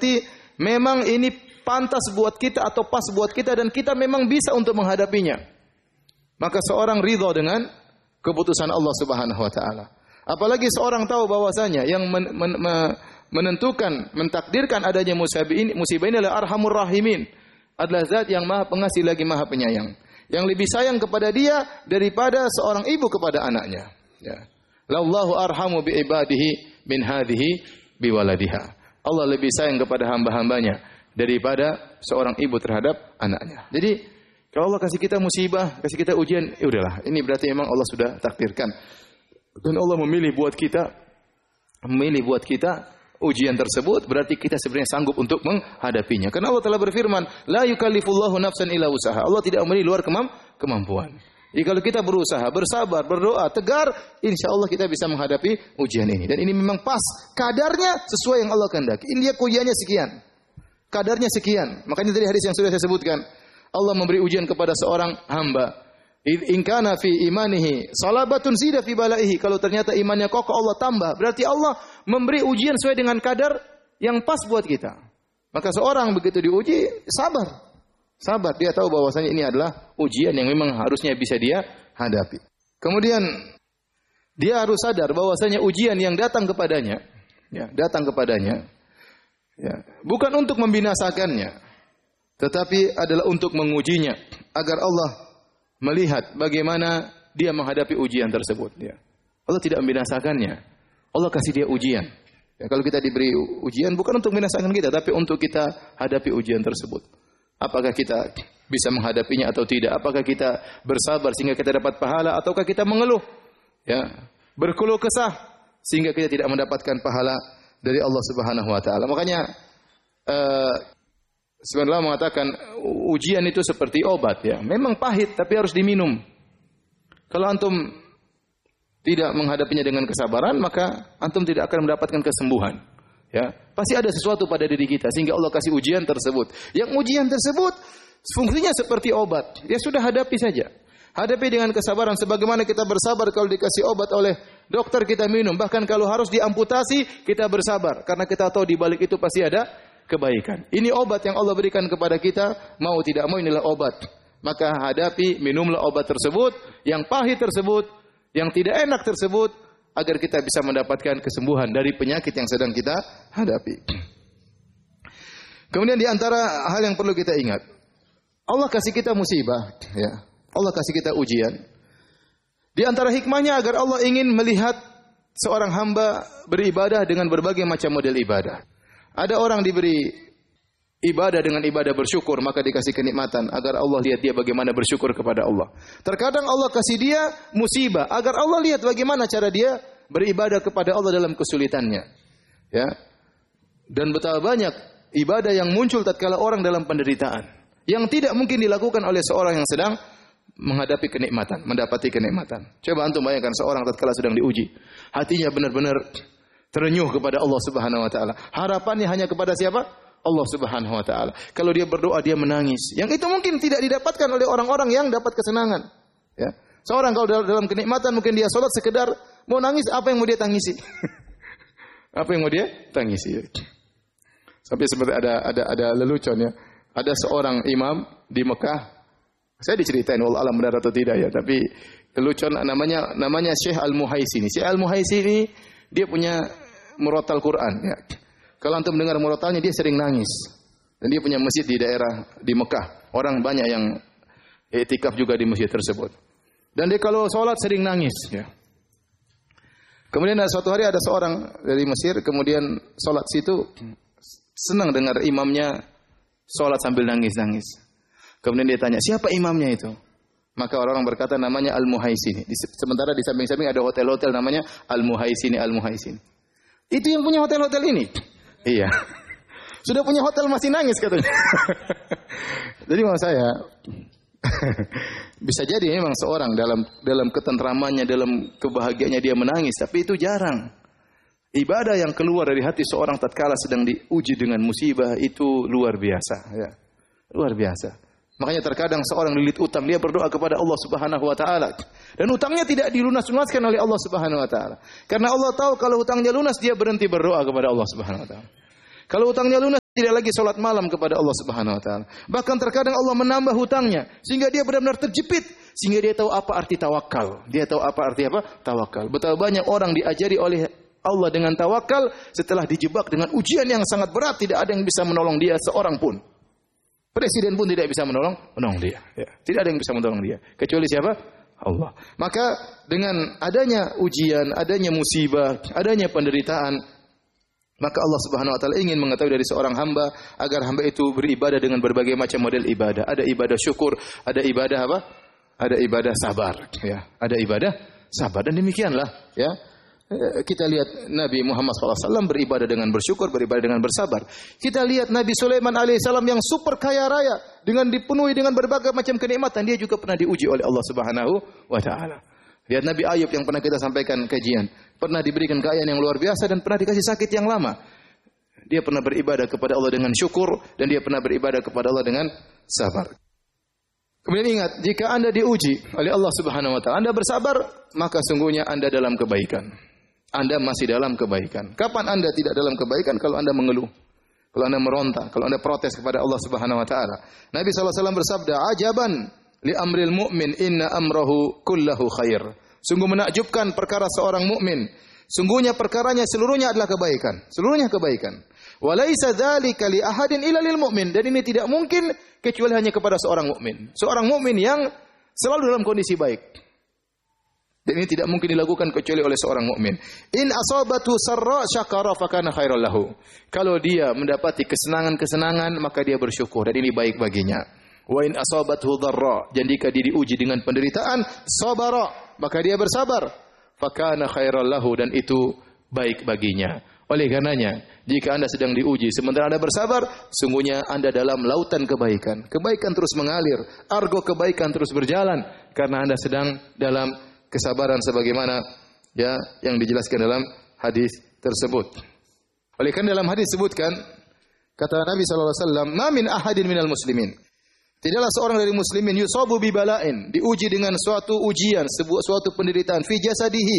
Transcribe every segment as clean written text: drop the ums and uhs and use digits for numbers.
memang ini pantas buat kita atau pas buat kita dan kita memang bisa untuk menghadapinya. Maka seorang ridha dengan keputusan Allah Subhanahu wa taala. Apalagi seorang tahu bahwasanya yang menentukan, mentakdirkan adanya musibah ini adalah Arhamur Rahimin. Adalah zat yang Maha Pengasih lagi Maha Penyayang. Yang lebih sayang kepada dia daripada seorang ibu kepada anaknya. Ya. Lallahu arhamu bi ibadihi min hadhihi bi waladiha. Allah lebih sayang kepada hamba-hambanya daripada seorang ibu terhadap anaknya. Jadi kalau Allah kasih kita musibah, kasih kita ujian, ya udahlah. Ini berarti memang Allah sudah takdirkan. Dan Allah memilih buat kita ujian tersebut, berarti kita sebenarnya sanggup untuk menghadapinya. Karena Allah telah berfirman, la yukallifullahu nafsan illa usaha. Allah tidak memberi luar kemampuan. Jadi kalau kita berusaha, bersabar, berdoa, tegar, insya Allah kita bisa menghadapi ujian ini. Dan ini memang pas, kadarnya sesuai yang Allah kehendaki. Ini dia ujiannya sekian, kadarnya sekian. Makanya tadi hadis yang sudah saya sebutkan, Allah memberi ujian kepada seorang hamba. In kana fi imanihi salabatun zida fi balaihi. Kalau ternyata imannya kokoh, Allah tambah. Berarti Allah memberi ujian sesuai dengan kadar yang pas buat kita. Maka seorang begitu diuji, sabar. Sabar, dia tahu bahwasanya ini adalah ujian yang memang harusnya bisa dia hadapi. Kemudian dia harus sadar bahwasanya ujian yang datang kepadanya, bukan untuk membinasakannya, tetapi adalah untuk mengujinya agar Allah melihat bagaimana dia menghadapi ujian tersebut. Ya. Allah tidak membinasakannya. Allah kasih dia ujian. Ya, kalau kita diberi ujian bukan untuk membinasakan kita, tapi untuk kita hadapi ujian tersebut. Apakah kita bisa menghadapinya atau tidak? Apakah kita bersabar sehingga kita dapat pahala ataukah kita mengeluh? Ya, berkeluh kesah sehingga kita tidak mendapatkan pahala dari Allah Subhanahu wa taala. Makanya sebenarnya mengatakan ujian itu seperti obat, ya. Memang pahit tapi harus diminum. Kalau antum tidak menghadapinya dengan kesabaran, maka antum tidak akan mendapatkan kesembuhan. Ya, pasti ada sesuatu pada diri kita sehingga Allah kasih ujian tersebut. Yang ujian tersebut fungsinya seperti obat. Ya sudah, hadapi saja. Hadapi dengan kesabaran sebagaimana kita bersabar kalau dikasih obat oleh dokter kita minum. Bahkan kalau harus diamputasi kita bersabar karena kita tahu di balik itu pasti ada kebaikan. Ini obat yang Allah berikan kepada kita, mau tidak mau inilah obat. Maka hadapi, minumlah obat tersebut, yang pahit tersebut, yang tidak enak tersebut, agar kita bisa mendapatkan kesembuhan dari penyakit yang sedang kita hadapi. Kemudian di antara hal yang perlu kita ingat, Allah kasih kita musibah, ya. Allah kasih kita ujian. Di antara hikmahnya agar Allah ingin melihat seorang hamba beribadah dengan berbagai macam model ibadah. Ada orang diberi ibadah dengan ibadah bersyukur, maka dikasih kenikmatan agar Allah lihat dia bagaimana bersyukur kepada Allah. Terkadang Allah kasih dia musibah agar Allah lihat bagaimana cara dia beribadah kepada Allah dalam kesulitannya. Ya. Dan betapa banyak ibadah yang muncul tatkala orang dalam penderitaan yang tidak mungkin dilakukan oleh seorang yang sedang menghadapi kenikmatan, mendapati kenikmatan. Coba antum bayangkan seorang tatkala sedang diuji, hatinya benar-benar terenyuh kepada Allah Subhanahu wa taala. Harapannya hanya kepada siapa? Allah Subhanahu wa taala. Kalau dia berdoa dia menangis. Yang itu mungkin tidak didapatkan oleh orang-orang yang dapat kesenangan. Ya. Seorang kalau dalam kenikmatan mungkin dia salat sekedar mau nangis, apa yang mau dia tangisi? Apa yang mau dia tangisi? Sampai seperti ada lelucon, ya. Ada seorang imam di Mekah. Saya diceritain wallahu alam benar atau tidak, ya, tapi lelucon namanya Syekh Al-Muhaisini. Syekh Al-Muhaisini dia punya murattal Quran, ya. Kalau antum mendengar murattalnya dia sering nangis. Dan dia punya masjid di daerah di Mekah. Orang banyak yang i'tikaf juga di masjid tersebut. Dan dia kalau sholat sering nangis, ya. Kemudian suatu hari ada seorang dari Mesir kemudian sholat situ senang dengar imamnya sholat sambil nangis-nangis. Kemudian dia tanya, siapa imamnya itu? Maka orang-orang berkata namanya Al-Muhaisini. Sementara di samping-samping ada hotel-hotel namanya Al-Muhaisini, Al-Muhaisini. Itu yang punya hotel-hotel ini. Iya. Sudah punya hotel masih nangis katanya. Jadi maksud saya bisa jadi memang seorang dalam ketentramannya, dalam kebahagiaannya dia menangis, tapi itu jarang. Ibadah yang keluar dari hati seorang tatkala sedang diuji dengan musibah itu luar biasa, ya. Luar biasa. Makanya terkadang seorang lilit utang, dia berdoa kepada Allah Subhanahu wa taala. Dan utangnya tidak dilunas-lunaskan oleh Allah Subhanahu wa taala. Karena Allah tahu kalau utangnya lunas dia berhenti berdoa kepada Allah Subhanahu wa taala. Kalau utangnya lunas tidak lagi salat malam kepada Allah Subhanahu wa taala. Bahkan terkadang Allah menambah hutangnya sehingga dia benar-benar terjepit, sehingga dia tahu apa arti tawakal. Dia tahu apa arti tawakal. Betapa banyak orang diajari oleh Allah dengan tawakal setelah dijebak dengan ujian yang sangat berat, tidak ada yang bisa menolong dia seorang pun. Presiden pun tidak bisa menolong dia. Ya. Tidak ada yang bisa menolong dia. Kecuali siapa? Allah. Maka dengan adanya ujian, adanya musibah, adanya penderitaan, maka Allah Subhanahu wa taala ingin mengetahui dari seorang hamba agar hamba itu beribadah dengan berbagai macam model ibadah. Ada ibadah syukur, ada ibadah apa? Ada ibadah sabar, ya. Ada ibadah sabar dan demikianlah, ya. Kita lihat Nabi Muhammad SAW beribadah dengan bersyukur, beribadah dengan bersabar. Kita lihat Nabi Sulaiman alaihissalam yang super kaya raya dengan dipenuhi dengan berbagai macam kenikmatan, dia juga pernah diuji oleh Allah Subhanahu wa taala. Lihat Nabi Ayub yang pernah kita sampaikan kajian, pernah diberikan kekayaan yang luar biasa dan pernah dikasih sakit yang lama. Dia pernah beribadah kepada Allah dengan syukur dan dia pernah beribadah kepada Allah dengan sabar. Kemudian ingat, jika Anda diuji oleh Allah Subhanahu wa taala, Anda bersabar, maka sungguhnya Anda dalam kebaikan. Anda masih dalam kebaikan. Kapan Anda tidak dalam kebaikan? Kalau Anda mengeluh, kalau Anda meronta, kalau Anda protes kepada Allah Subhanahu wa taala. Nabi SAW bersabda, "Ajaban li amril mu'min, inna amrahu kullahu khair." Sungguh menakjubkan perkara seorang mukmin. Sungguhnya perkaranya seluruhnya adalah kebaikan. Seluruhnya kebaikan. Wa laisa dzalika li ahadin illa lil mu'min. Dan ini tidak mungkin kecuali hanya kepada seorang mukmin. Seorang mukmin yang selalu dalam kondisi baik. Dan ini tidak mungkin dilakukan kecuali oleh seorang mukmin. In asabatu sarra syakara fakana khairal lahu. Kalau dia mendapati kesenangan-kesenangan, maka dia bersyukur dan ini baik baginya. Wa in asabathu dharra, dan jika dia diuji dengan penderitaan, sabara, maka dia bersabar. Fakana khairal lahu, dan itu baik baginya. Oleh karenanya, jika Anda sedang diuji sementara Anda bersabar, sungguhnya Anda dalam lautan kebaikan. Kebaikan terus mengalir, argo kebaikan terus berjalan karena Anda sedang dalam kesabaran sebagaimana ya yang dijelaskan dalam hadis tersebut. Oleh karena dalam hadis disebutkan kata Nabi sallallahu alaihi wasallam, "Ma min ahadin minal muslimin." Tidaklah seorang dari muslimin yusabu bi bala'in, diuji dengan suatu ujian, suatu penderitaan fi jasadihi.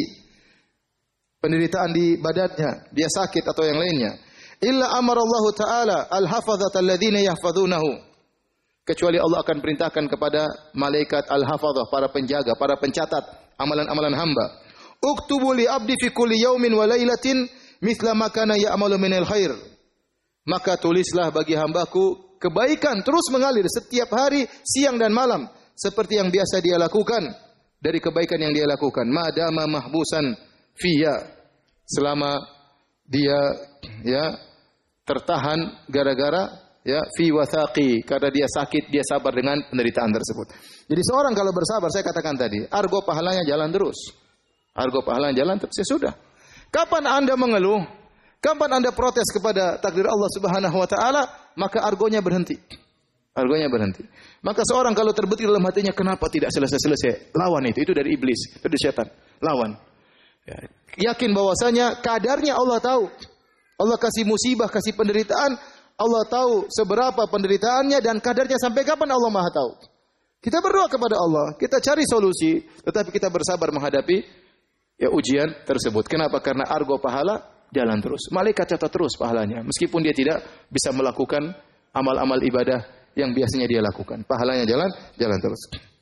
Penderitaan di badannya, dia sakit atau yang lainnya. Illa amarallahu ta'ala al-hafazata alladziina yahfazunahu. Kecuali Allah akan perintahkan kepada malaikat al-hafazah, para penjaga, para pencatat amalan-amalan hamba. Uktubu li abdi fi kulli yaumin wa lailatin mithla ma kana ya'malu minal khair. Maka tulislah bagi hambaku kebaikan terus mengalir setiap hari, siang dan malam, seperti yang biasa dia lakukan dari kebaikan yang dia lakukan. Madama mahbusan fiya, selama dia ya tertahan gara-gara ya fi wathaqi, karena dia sakit, dia sabar dengan penderitaan tersebut. Jadi seorang kalau bersabar, saya katakan tadi, argo pahalanya jalan terus. Argo pahalanya jalan terus, ya sudah. Kapan Anda mengeluh, kapan Anda protes kepada takdir Allah Subhanahu wa taala, maka argonya berhenti. Argonya berhenti. Maka seorang kalau terbetik dalam hatinya, kenapa tidak selesai-selesai? Lawan itu dari iblis, itu dari setan. Lawan. Ya. Yakin bahwasanya kadarnya Allah tahu. Allah kasih musibah, kasih penderitaan, Allah tahu seberapa penderitaannya dan kadarnya sampai kapan Allah Maha tahu. Kita berdoa kepada Allah, kita cari solusi, tetapi kita bersabar menghadapi ya ujian tersebut. Kenapa? Karena argo pahala jalan terus. Malaikat catat terus pahalanya, meskipun dia tidak bisa melakukan amal-amal ibadah yang biasanya dia lakukan. Pahalanya jalan terus.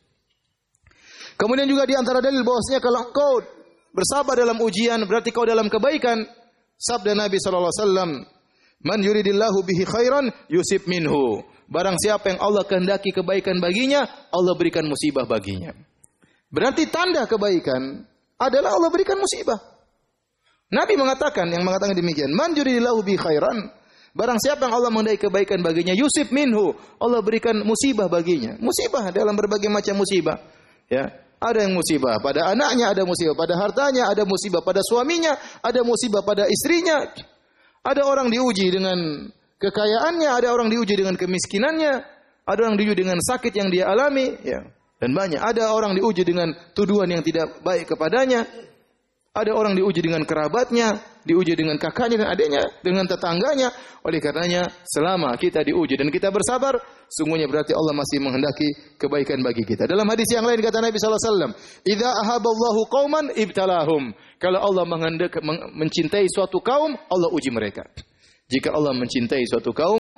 Kemudian juga di antara dalil bahwasanya kalau engkau bersabar dalam ujian berarti kau dalam kebaikan. Sabda Nabi sallallahu alaihi wasallam, "Man yuridillahu bihi khairan yusib minhu." Barang siapa yang Allah kehendaki kebaikan baginya, Allah berikan musibah baginya. Berarti tanda kebaikan adalah Allah berikan musibah. Nabi mengatakan demikian, "Man yuridillahu bihi khairan." Barang siapa yang Allah menghendaki kebaikan baginya, yusib minhu, Allah berikan musibah baginya. Musibah dalam berbagai macam musibah. Ya, ada yang musibah pada anaknya, ada musibah pada hartanya, ada musibah pada suaminya, ada musibah pada istrinya. Ada orang diuji dengan kekayaannya, ada orang diuji dengan kemiskinannya, ada orang diuji dengan sakit yang dia alami, ya. Dan banyak. Ada orang diuji dengan tuduhan yang tidak baik kepadanya. Ada orang diuji dengan kerabatnya, diuji dengan kakaknya dan adiknya, dengan tetangganya. Oleh karenanya, selama kita diuji dan kita bersabar, sungguhnya berarti Allah masih menghendaki kebaikan bagi kita. Dalam hadis yang lain kata Nabi sallallahu alaihi wasallam, "Idza ahaballahu qauman ibtalahum." Kalau Allah mencintai suatu kaum, Allah uji mereka. Jika Allah mencintai suatu kaum,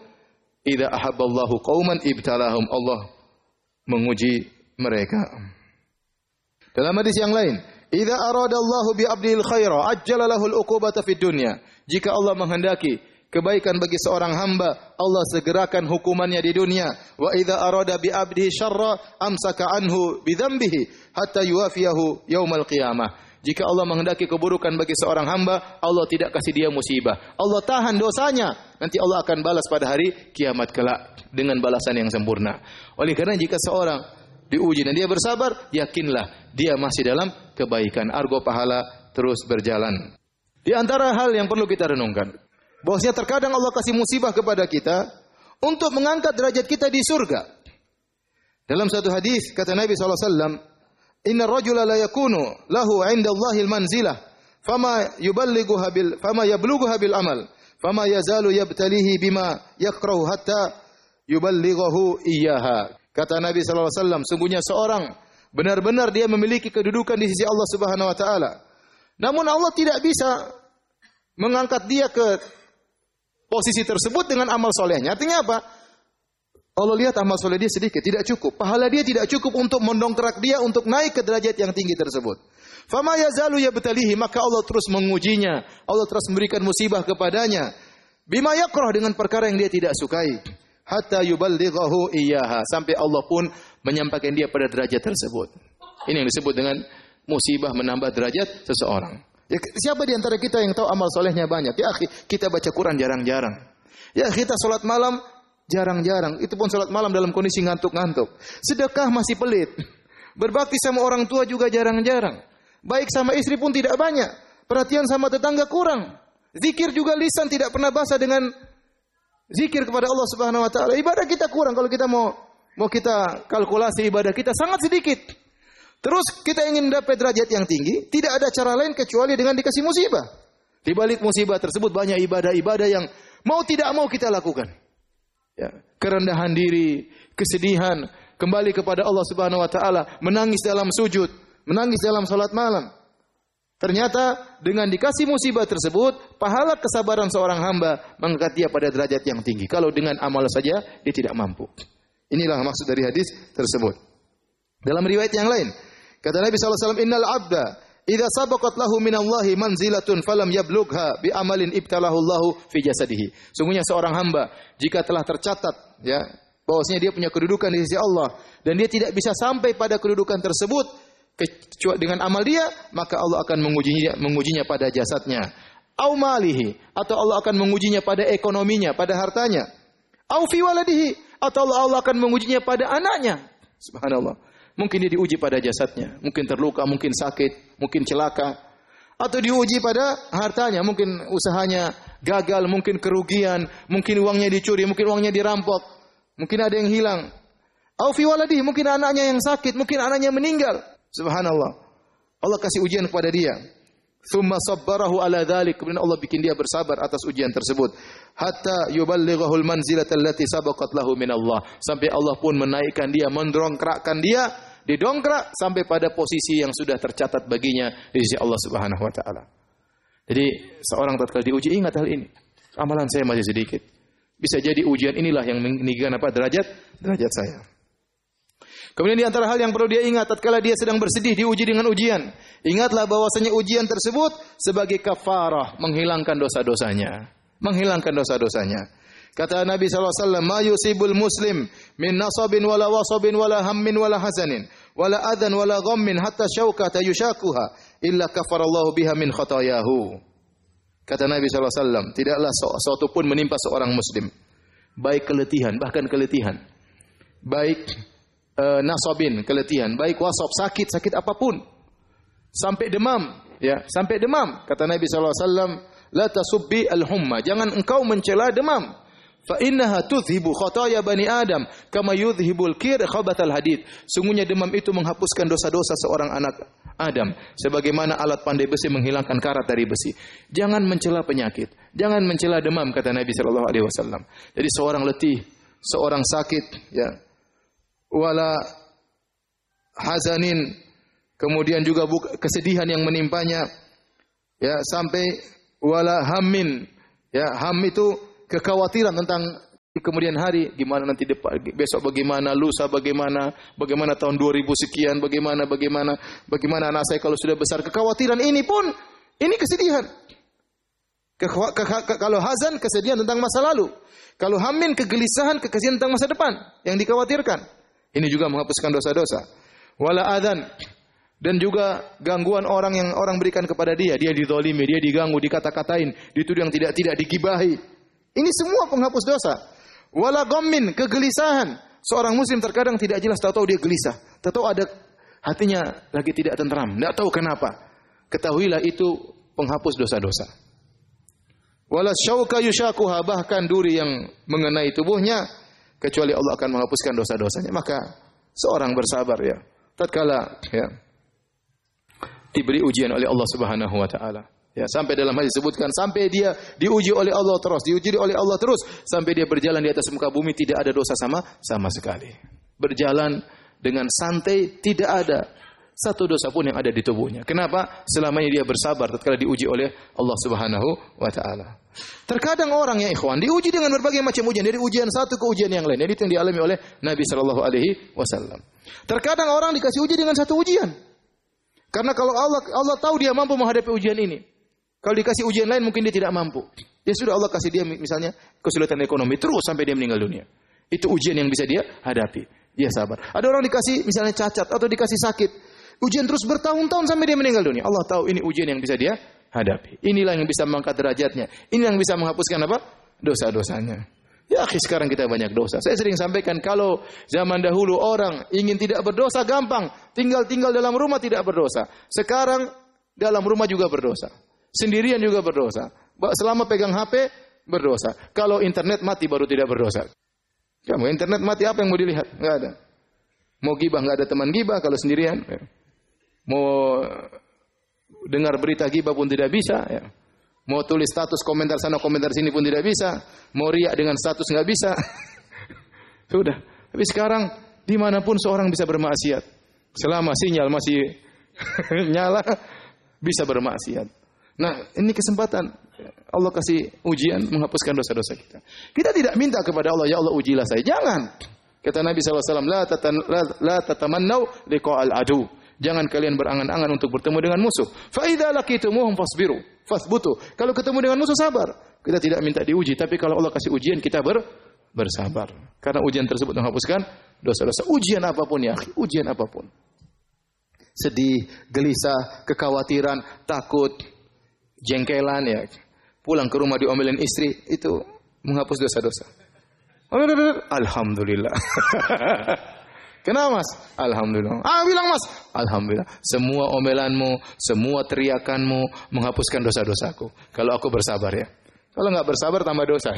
idza ahabballahu qauman ibtalahum. Allah menguji mereka. Dalam hadis yang lain, idza aradallahu bi 'abdil khaira ajjala lahul uqubata fid dunya. Jika Allah menghendaki kebaikan bagi seorang hamba, Allah segerakan hukumannya di dunia. Wa idza arada bi 'abdihi syarra amsaka anhu bi dzambihi hatta yuwafiyahu yaumal qiyamah. Jika Allah menghendaki keburukan bagi seorang hamba, Allah tidak kasih dia musibah. Allah tahan dosanya. Nanti Allah akan balas pada hari kiamat kelak dengan balasan yang sempurna. Oleh karena jika seorang diuji dan dia bersabar, yakinlah dia masih dalam kebaikan. Argo pahala terus berjalan. Di antara hal yang perlu kita renungkan, bahwasanya terkadang Allah kasih musibah kepada kita untuk mengangkat derajat kita di surga. Dalam satu hadis kata Nabi SAW, Inna rajula la yakunu lahu 'inda Allahil manzilah fama yablughuha bil amal fama yazalu yabtalihi bima yakrahu hatta yuballighahu iyyaha. Kata Nabi sallallahu alaihi wasallam, sungguhnya seorang benar-benar dia memiliki kedudukan di sisi Allah Subhanahu wa taala. Namun Allah tidak bisa mengangkat dia ke posisi tersebut dengan amal solehnya. Artinya apa? Allah lihat amal soleh dia sedikit, tidak cukup. Pahala dia tidak cukup untuk mendongkrak dia untuk naik ke derajat yang tinggi tersebut. Fama yazalu yabtalihi, maka Allah terus mengujinya. Allah terus memberikan musibah kepadanya. Bima yakrah, dengan perkara yang dia tidak sukai. Hatta yuballighahu iyyaha, sampai Allah pun menyampaikan dia pada derajat tersebut. Ini yang disebut dengan musibah menambah derajat seseorang. Ya, siapa di antara kita yang tahu amal solehnya banyak? Ya akhi, kita baca Quran jarang-jarang. Ya, kita salat malam jarang-jarang. Itu pun salat malam dalam kondisi ngantuk-ngantuk. Sedekah masih pelit. Berbakti sama orang tua juga jarang-jarang. Baik sama istri pun tidak banyak. Perhatian sama tetangga kurang. Zikir juga lisan tidak pernah basah dengan zikir kepada Allah Subhanahu wa taala. Ibadah kita kurang. Kalau kita mau kita kalkulasi ibadah kita sangat sedikit. Terus kita ingin mendapat derajat yang tinggi, tidak ada cara lain kecuali dengan dikasih musibah. Di balik musibah tersebut banyak ibadah-ibadah yang mau tidak mau kita lakukan. Ya, kerendahan diri, kesedihan, kembali kepada Allah Subhanahu wa taala, menangis dalam sujud, menangis dalam salat malam. Ternyata dengan dikasih musibah tersebut, pahala kesabaran seorang hamba mengangkat dia pada derajat yang tinggi. Kalau dengan amal saja dia tidak mampu. Inilah maksud dari hadis tersebut. Dalam riwayat yang lain, kata Nabi sallallahu alaihi wasallam, "Innal 'abda idza sabaqat lahu minallahi manzilatun falam yablugha bi amalin ibtalahu Allahu fi jasadihi." Sungguhnya seorang hamba jika telah tercatat ya bahwasanya dia punya kedudukan di sisi Allah dan dia tidak bisa sampai pada kedudukan tersebut kecuali dengan amal dia, maka Allah akan mengujinya pada jasadnya. Au malihi, atau Allah akan mengujinya pada ekonominya, pada hartanya. Au fi waladihi, atau Allah akan mengujinya pada anaknya. Subhanallah. Mungkin dia diuji pada jasadnya, mungkin terluka, mungkin sakit, mungkin celaka, atau diuji pada hartanya, mungkin usahanya gagal, mungkin kerugian, mungkin uangnya dicuri, mungkin uangnya dirampok, mungkin ada yang hilang. Au fi waladihi, mungkin anaknya yang sakit, mungkin anaknya meninggal. Subhanallah. Allah kasih ujian kepada dia. Tsumma sabbarahu ala dzalik, kemudian Allah bikin dia bersabar atas ujian tersebut. Hatta yuballighahul manzilata allati sabaqat lahu min Allah. Sampai Allah pun menaikkan dia, mendongkrakkan dia, didongkrak sampai pada posisi yang sudah tercatat baginya di sisi Allah Subhanahu wa taala. Jadi seorang tatkala diuji ingat hal ini. Amalan saya masih sedikit. Bisa jadi ujian inilah yang meninggikan derajat saya. Kemudian di antara hal yang perlu dia ingat tatkala dia sedang bersedih diuji dengan ujian, ingatlah bahwasanya ujian tersebut sebagai kafarah, menghilangkan dosa-dosanya, Kata Nabi sallallahu alaihi wasallam, "Ma yusibul muslim min nasabin wala wasabin wala hammin wala hazanin wala adhan wala ghammin hatta syaukata yushakuha illa kafarallahu biha min khatayahu." Kata Nabi sallallahu alaihi wasallam, tidaklah sesuatu pun menimpa seorang muslim, baik keletihan, bahkan keletihan, baik nasabin, keletihan, baik wasab, sakit apapun, sampai demam, ya, sampai demam. Kata Nabi sallallahu alaihi wasallam, la tasubbi al-humma, jangan engkau mencela demam. Fa innaha tudhibu khataya bani Adam kama yudhibul kir khabatal hadid. Sungguhnya demam itu menghapuskan dosa-dosa seorang anak Adam sebagaimana alat pandai besi menghilangkan karat dari besi. Jangan mencela penyakit, jangan mencela demam, kata Nabi sallallahu alaihi wasallam. Jadi seorang letih, seorang sakit, ya, wala hazanin, kemudian juga kesedihan yang menimpanya, ya, sampai wala hammin, ya, ham itu kekhawatiran tentang Di kemudian hari, gimana nanti besok bagaimana, lusa bagaimana, bagaimana tahun 2000 sekian, bagaimana anak saya kalau sudah besar. Kekhawatiran ini pun, ini kesedihan. Kalau hazan, kesedihan tentang masa lalu. Kalau hamin, kegelisahan, kekesian tentang masa depan yang dikhawatirkan. Ini juga menghapuskan dosa-dosa. Wala adzan, dan juga gangguan orang yang orang berikan kepada dia dizalimi, dia diganggu, dikata-katain, dituduh yang tidak digibahi. Ini semua penghapus dosa. Wala ghammin, kegelisahan. Seorang muslim terkadang tidak jelas, tahu-tahu dia gelisah. Tahu-tahu ada hatinya lagi tidak tentram, tidak tahu kenapa. Ketahuilah itu penghapus dosa-dosa. Wala syauka yushakuha, bahkan duri yang mengenai tubuhnya, kecuali Allah akan menghapuskan dosa-dosanya. Maka seorang bersabar ya, tatkala ya diberi ujian oleh Allah Subhanahu wa taala. Ya, sampai dalam hadis disebutkan sampai dia diuji oleh Allah terus, diuji oleh Allah terus sampai dia berjalan di atas muka bumi tidak ada dosa sama sekali. Berjalan dengan santai, tidak ada satu dosa pun yang ada di tubuhnya. Kenapa? Selama ini dia bersabar tatkala diuji oleh Allah Subhanahu wa taala. Terkadang orang ya ikhwan diuji dengan berbagai macam ujian, dari ujian satu ke ujian yang lain. Jadi itu yang dialami oleh Nabi sallallahu alaihi wasallam. Terkadang orang dikasih uji dengan satu ujian. Karena kalau Allah tahu dia mampu menghadapi ujian ini. Kalau dikasih ujian lain mungkin dia tidak mampu. Ya sudah, Allah kasih dia misalnya kesulitan ekonomi terus sampai dia meninggal dunia. Itu ujian yang bisa dia hadapi. Dia sabar. Ada orang dikasih misalnya cacat atau dikasih sakit. Ujian terus bertahun-tahun sampai dia meninggal dunia. Allah tahu ini ujian yang bisa dia hadapi. Inilah yang bisa mengangkat derajatnya. Ini yang bisa menghapuskan apa? Dosa-dosanya. Ya akhi, sekarang kita banyak dosa. Saya sering sampaikan kalau zaman dahulu orang ingin tidak berdosa gampang. Tinggal dalam rumah tidak berdosa. Sekarang dalam rumah juga berdosa. Sendirian juga berdosa. Selama pegang HP berdosa. Kalau internet mati baru tidak berdosa. Kamu internet mati apa yang mau dilihat? Enggak ada. Mau gibah enggak ada teman gibah kalau sendirian. Mau dengar berita gibah pun tidak bisa. Ya. Mau tulis status komentar sana komentar sini pun tidak bisa. Mau riak dengan status enggak bisa. Sudah. Tapi sekarang dimanapun seorang bisa bermaksiat. Selama sinyal masih nyala bisa bermaksiat. Nah, ini kesempatan Allah kasih ujian menghapuskan dosa-dosa kita. Kita tidak minta kepada Allah, ya Allah ujilah saya. Jangan. Kata Nabi SAW, la tatamannau liqa'al adu. Jangan kalian berangan-angan untuk bertemu dengan musuh. Fa idza laqitumuhum fasbiru, fasbutu. Kalau ketemu dengan musuh sabar. Kita tidak minta diuji, tapi kalau Allah kasih ujian kita bersabar. Karena ujian tersebut menghapuskan dosa-dosa. Ujian apapun ya, ujian apapun. Sedih, gelisah, kekhawatiran, takut, jengkelan ya, pulang ke rumah diomelin istri, itu menghapus dosa-dosa. Alhamdulillah. Kenapa mas? Alhamdulillah. Bilang mas, alhamdulillah. Semua omelanmu, semua teriakanmu menghapuskan dosa-dosaku. Kalau aku bersabar ya. Kalau enggak bersabar tambah dosa.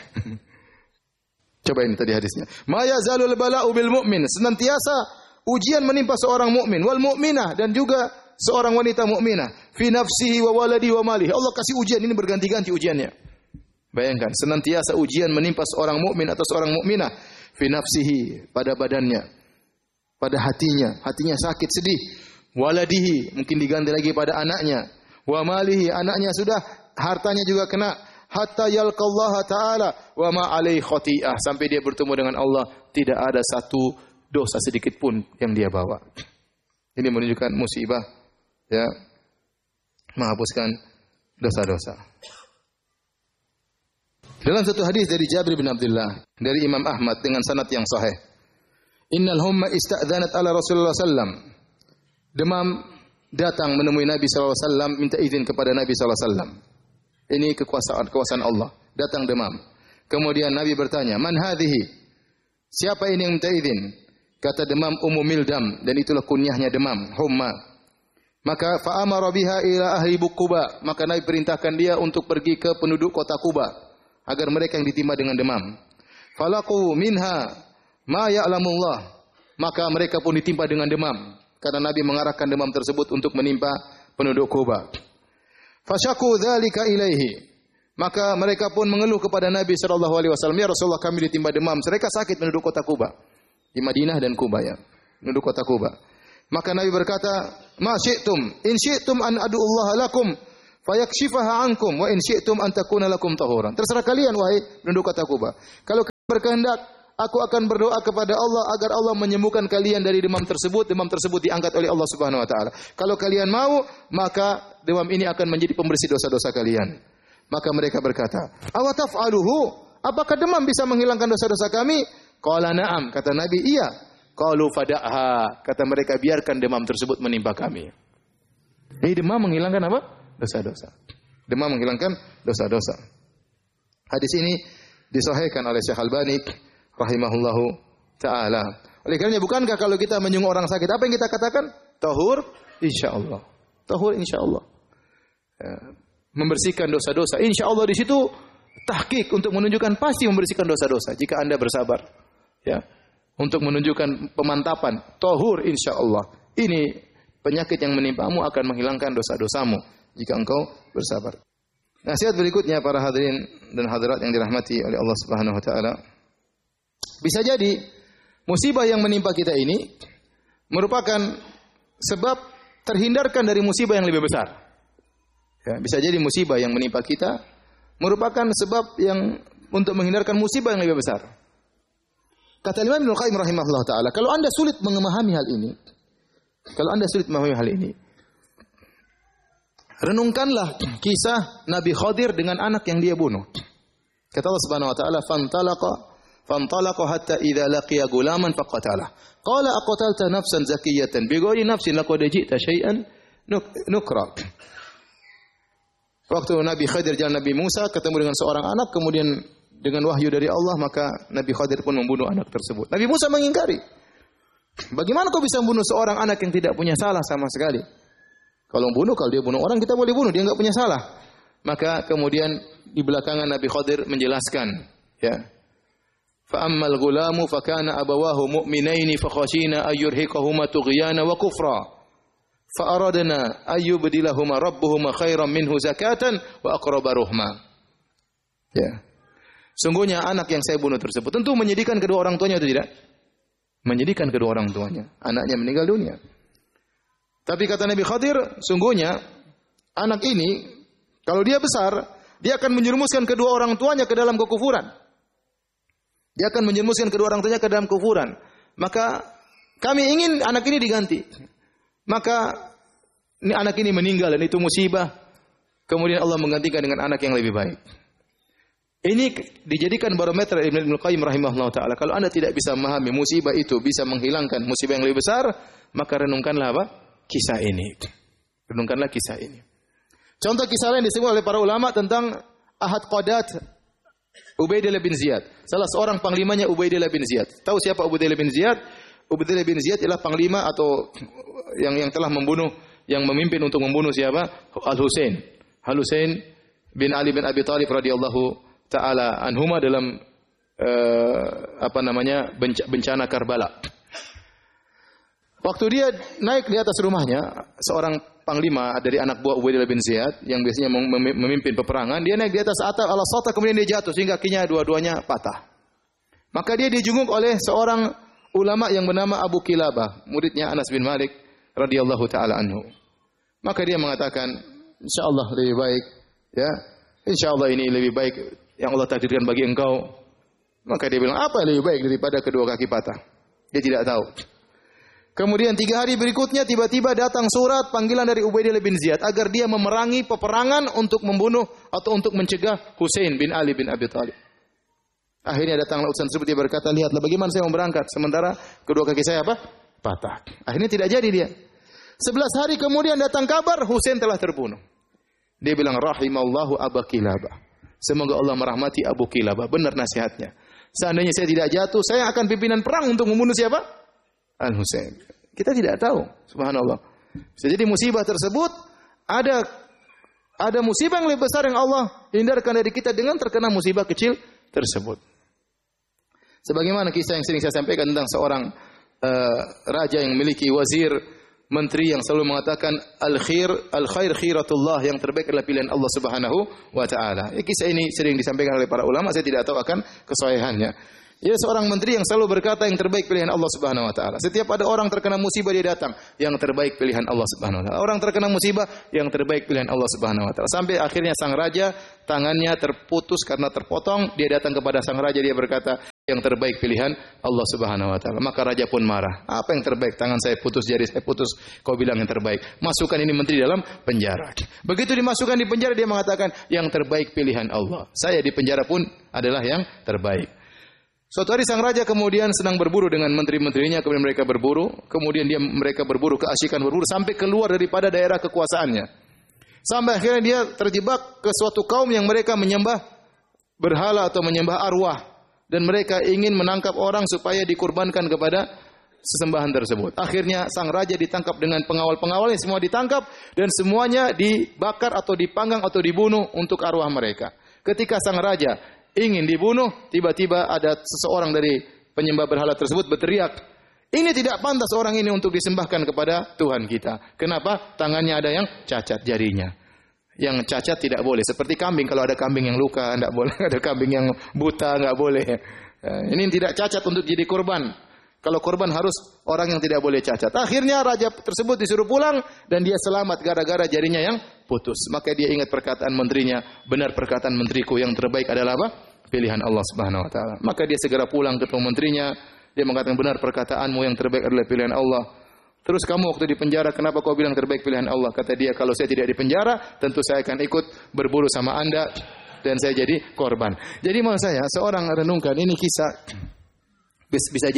Coba ini tadi hadisnya. Ma yazalul bala'u bil mu'min. Senantiasa ujian menimpa seorang mukmin, wal mu'minah, dan juga seorang wanita mukminah, fi nafsihi wa waladi wa malihi. Allah kasih ujian ini berganti-ganti ujiannya. Bayangkan, senantiasa ujian menimpa seorang mukmin atau seorang mukminah, fi nafsihi, pada badannya, pada hatinya sakit, sedih. Waladihi, mungkin diganti lagi pada anaknya. Wa malihi, anaknya sudah, hartanya juga kena. Hatta yalqallaha ta'ala wa ma alaihi khati'ah, sampai dia bertemu dengan Allah, tidak ada satu dosa sedikit pun yang dia bawa. Ini menunjukkan musibah, ya, menghapuskan dosa-dosa. Dalam satu hadis dari Jabir bin Abdullah dari Imam Ahmad dengan sanad yang sahih. Innal humma ista'dzanat ala Rasulullah sallam. Demam datang menemui Nabi sallallahu alaihi wasallam, minta izin kepada Nabi sallallahu alaihi wasallam. Ini kekuasaan Allah, datang demam. Kemudian Nabi bertanya, "Man hadhihi?" Siapa ini yang minta izin? Kata demam Ummu Mildam, dan itulah kunyahnya demam, humma. Maka fa amara biha ila ahli Quba, maka Nabi perintahkan dia untuk pergi ke penduduk kota Quba agar mereka yang ditimpa dengan demam. Falaqu minha ma ya'lamullah, maka mereka pun ditimpa dengan demam karena Nabi mengarahkan demam tersebut untuk menimpa penduduk Quba. Fasyaku dzalika ilaihi, maka mereka pun mengeluh kepada Nabi sallallahu alaihi wasallam, ya Rasulullah, kami ditimpa demam. Mereka sakit penduduk kota Quba, di Madinah dan Quba ya, penduduk kota Quba. Maka Nabi berkata, "Ma syi'tum, in syi'tum an ad'ullaha lakum fayakshifaha ankum wa in syi'tum an takuna lakum tahuran." Terserah kalian wahai penduduk kota Quba. Kalau berkehendak, aku akan berdoa kepada Allah agar Allah menyembuhkan kalian dari demam tersebut. Demam tersebut diangkat oleh Allah Subhanahu wa taala. Kalau kalian mau, maka demam ini akan menjadi pembersih dosa-dosa kalian. Maka mereka berkata, "Awataf'aluhu?" Apakah demam bisa menghilangkan dosa-dosa kami? Qala na'am, kata Nabi, iya. Qalu fada'ha, kata mereka, biarkan demam tersebut menimpa kami. Jadi demam menghilangkan apa? Dosa-dosa. Demam menghilangkan dosa-dosa. Hadis ini disahihkan oleh Syekh Albani rahimahullahu taala. Oleh karenanya bukankah kalau kita menyungguh orang sakit, apa yang kita katakan? Tahur insyaallah. Tahur insyaallah. Ya, membersihkan dosa-dosa. Insyaallah di situ tahqiq untuk menunjukkan pasti membersihkan dosa-dosa jika Anda bersabar. Ya. Untuk menunjukkan pemantapan, tahur insyaallah. Ini penyakit yang menimpamu akan menghilangkan dosa-dosamu jika engkau bersabar. Nasihat berikutnya para hadirin dan hadirat yang dirahmati oleh Allah Subhanahu wa taala. Bisa jadi musibah yang menimpa kita ini merupakan sebab terhindarkan dari musibah yang lebih besar. Ya, bisa jadi musibah yang menimpa kita merupakan sebab yang untuk menghindarkan musibah yang lebih besar. Kata Imam Ibnu Qayyim rahimahullah taala, kalau Anda sulit memahami hal ini, renungkanlah kisah Nabi Khadir dengan anak yang dia bunuh. Kata Allah Subhanahu wa taala, "Fantalaqa hatta idza laqiya gulaman faqatalah. Qala aqtalta nafsan zakiyatan bighairi nafsin laqad ji'ta syai'an nukra." Waktu Nabi Khadir dan Nabi Musa ketemu dengan seorang anak, kemudian dengan wahyu dari Allah, maka Nabi Khadir pun membunuh anak tersebut. Nabi Musa mengingkari. Bagaimana kau bisa membunuh seorang anak yang tidak punya salah sama sekali? Kalau dia bunuh orang, kita boleh bunuh, dia enggak punya salah. Maka kemudian di belakangan Nabi Khadir menjelaskan, ya. Fa ammal ghulamu fa kana abawahu mu'minaini fa khashina ayyurhiqahuma tughyana wa kufra. Fa aradna ayyubdilahuma rabbuhuma khairan minhu zakatan wa aqraba ruhma. Ya. Sungguhnya anak yang saya bunuh tersebut tentu menyedihkan kedua orang tuanya atau tidak? Menyedihkan kedua orang tuanya. Anaknya meninggal dunia. Tapi kata Nabi Khadir, sungguhnya anak ini kalau dia besar, dia akan menjerumuskan kedua orang tuanya ke dalam kekufuran. Dia akan menjerumuskan kedua orang tuanya ke dalam kekufuran. Maka kami ingin anak ini diganti. Maka ini anak ini meninggal dan itu musibah. Kemudian Allah menggantikan dengan anak yang lebih baik. Ini dijadikan barometer Ibnu Qayyim rahimahullah taala. Kalau Anda tidak bisa memahami musibah itu bisa menghilangkan musibah yang lebih besar, maka renungkanlah apa? Kisah ini. Renungkanlah kisah ini. Contoh kisah lain disebut oleh para ulama tentang Ahad Qadat Ubaidillah bin Ziyad. Salah seorang panglimanya Ubaidillah bin Ziyad. Tahu siapa Ubaidillah bin Ziyad? Ubaidillah bin Ziyad ialah panglima atau yang telah membunuh, yang memimpin untuk membunuh siapa? Al-Husain. Al-Husain bin Ali bin Abi Thalib radhiyallahu ta'ala anhuma dalam bencana Karbala. Waktu dia naik di atas rumahnya, seorang panglima dari anak buah Ubaidillah bin Ziyad yang biasanya memimpin peperangan, dia naik di atas atap al-sata, kemudian dia jatuh sehingga kakinya dua-duanya patah. Maka dia dijunguk oleh seorang ulama yang bernama Abu Kilabah, muridnya Anas bin Malik radhiyallahu taala anhu. Maka dia mengatakan, insyaallah lebih baik, ya. Insyaallah ini lebih baik yang Allah takdirkan bagi engkau. Maka dia bilang, apa yang lebih baik daripada kedua kaki patah? Dia tidak tahu. Kemudian 3 hari berikutnya tiba-tiba datang surat panggilan dari Ubaidillah bin Ziyad agar dia memerangi peperangan untuk membunuh atau untuk mencegah Husain bin Ali bin Abi Thalib. Akhirnya datanglah utusan tersebut, dia berkata, lihatlah bagaimana saya mau berangkat sementara kedua kaki saya apa? Patah. Akhirnya tidak jadi dia. 11 hari kemudian datang kabar Husain telah terbunuh. Dia bilang, rahimallahu Abu Kilabah. Semoga Allah merahmati Abu Kilabah. Benar nasihatnya. Seandainya saya tidak jatuh, saya akan pimpinan perang untuk membunuh siapa? Al-Husain. Kita tidak tahu. Subhanallah. Bisa jadi musibah tersebut ada musibah yang lebih besar yang Allah hindarkan dari kita dengan terkena musibah kecil tersebut. Sebagaimana kisah yang sering saya sampaikan tentang seorang raja yang memiliki wazir, menteri yang selalu mengatakan al-khair khiratullah, yang terbaik adalah pilihan Allah Subhanahu wa taala. Kisah ini sering disampaikan oleh para ulama, saya tidak tahu akan kesahihannya. Ia seorang menteri yang selalu berkata yang terbaik pilihan Allah Subhanahu wa taala. Setiap ada orang terkena musibah dia datang, yang terbaik pilihan Allah Subhanahu wa taala. Orang terkena musibah, yang terbaik pilihan Allah Subhanahu wa taala. Sampai akhirnya sang raja tangannya terputus karena terpotong, dia datang kepada sang raja, dia berkata, yang terbaik pilihan Allah Subhanahu wa taala. Maka raja pun marah. Apa yang terbaik? Tangan saya putus, jari saya putus. Kau bilang yang terbaik. Masukkan ini menteri dalam penjara. Begitu dimasukkan di penjara, dia mengatakan yang terbaik pilihan Allah. Saya di penjara pun adalah yang terbaik. Suatu hari sang raja kemudian sedang berburu dengan menteri-menterinya, kemudian mereka berburu, kemudian mereka berburu, keasyikan berburu sampai keluar daripada daerah kekuasaannya. Sampai akhirnya dia terjebak ke suatu kaum yang mereka menyembah berhala atau menyembah arwah. Dan mereka ingin menangkap orang supaya dikurbankan kepada sesembahan tersebut. Akhirnya sang raja ditangkap dengan pengawal-pengawalnya, semua ditangkap dan semuanya dibakar atau dipanggang atau dibunuh untuk arwah mereka. Ketika sang raja ingin dibunuh, tiba-tiba ada seseorang dari penyembah berhala tersebut berteriak, "Ini tidak pantas orang ini untuk disembahkan kepada Tuhan kita." Kenapa? Tangannya ada yang cacat jarinya. Yang cacat tidak boleh. Seperti kambing, kalau ada kambing yang luka, tidak boleh. Ada kambing yang buta, tidak boleh. Ini tidak cacat untuk jadi korban. Kalau korban harus orang yang tidak boleh cacat. Akhirnya raja tersebut disuruh pulang dan dia selamat gara-gara jarinya yang putus. Maka dia ingat perkataan menterinya, benar perkataan menteriku, yang terbaik adalah apa? Pilihan Allah Subhanahu wa taala. Maka dia segera pulang ketemu menterinya. Dia mengatakan, benar perkataanmu, yang terbaik adalah pilihan Allah. Terus kamu waktu di penjara, kenapa kau bilang terbaik pilihan Allah? Kata dia, kalau saya tidak di penjara, tentu saya akan ikut berburu sama Anda dan saya jadi korban. Jadi maksud saya, seorang renungkan ini kisah bisa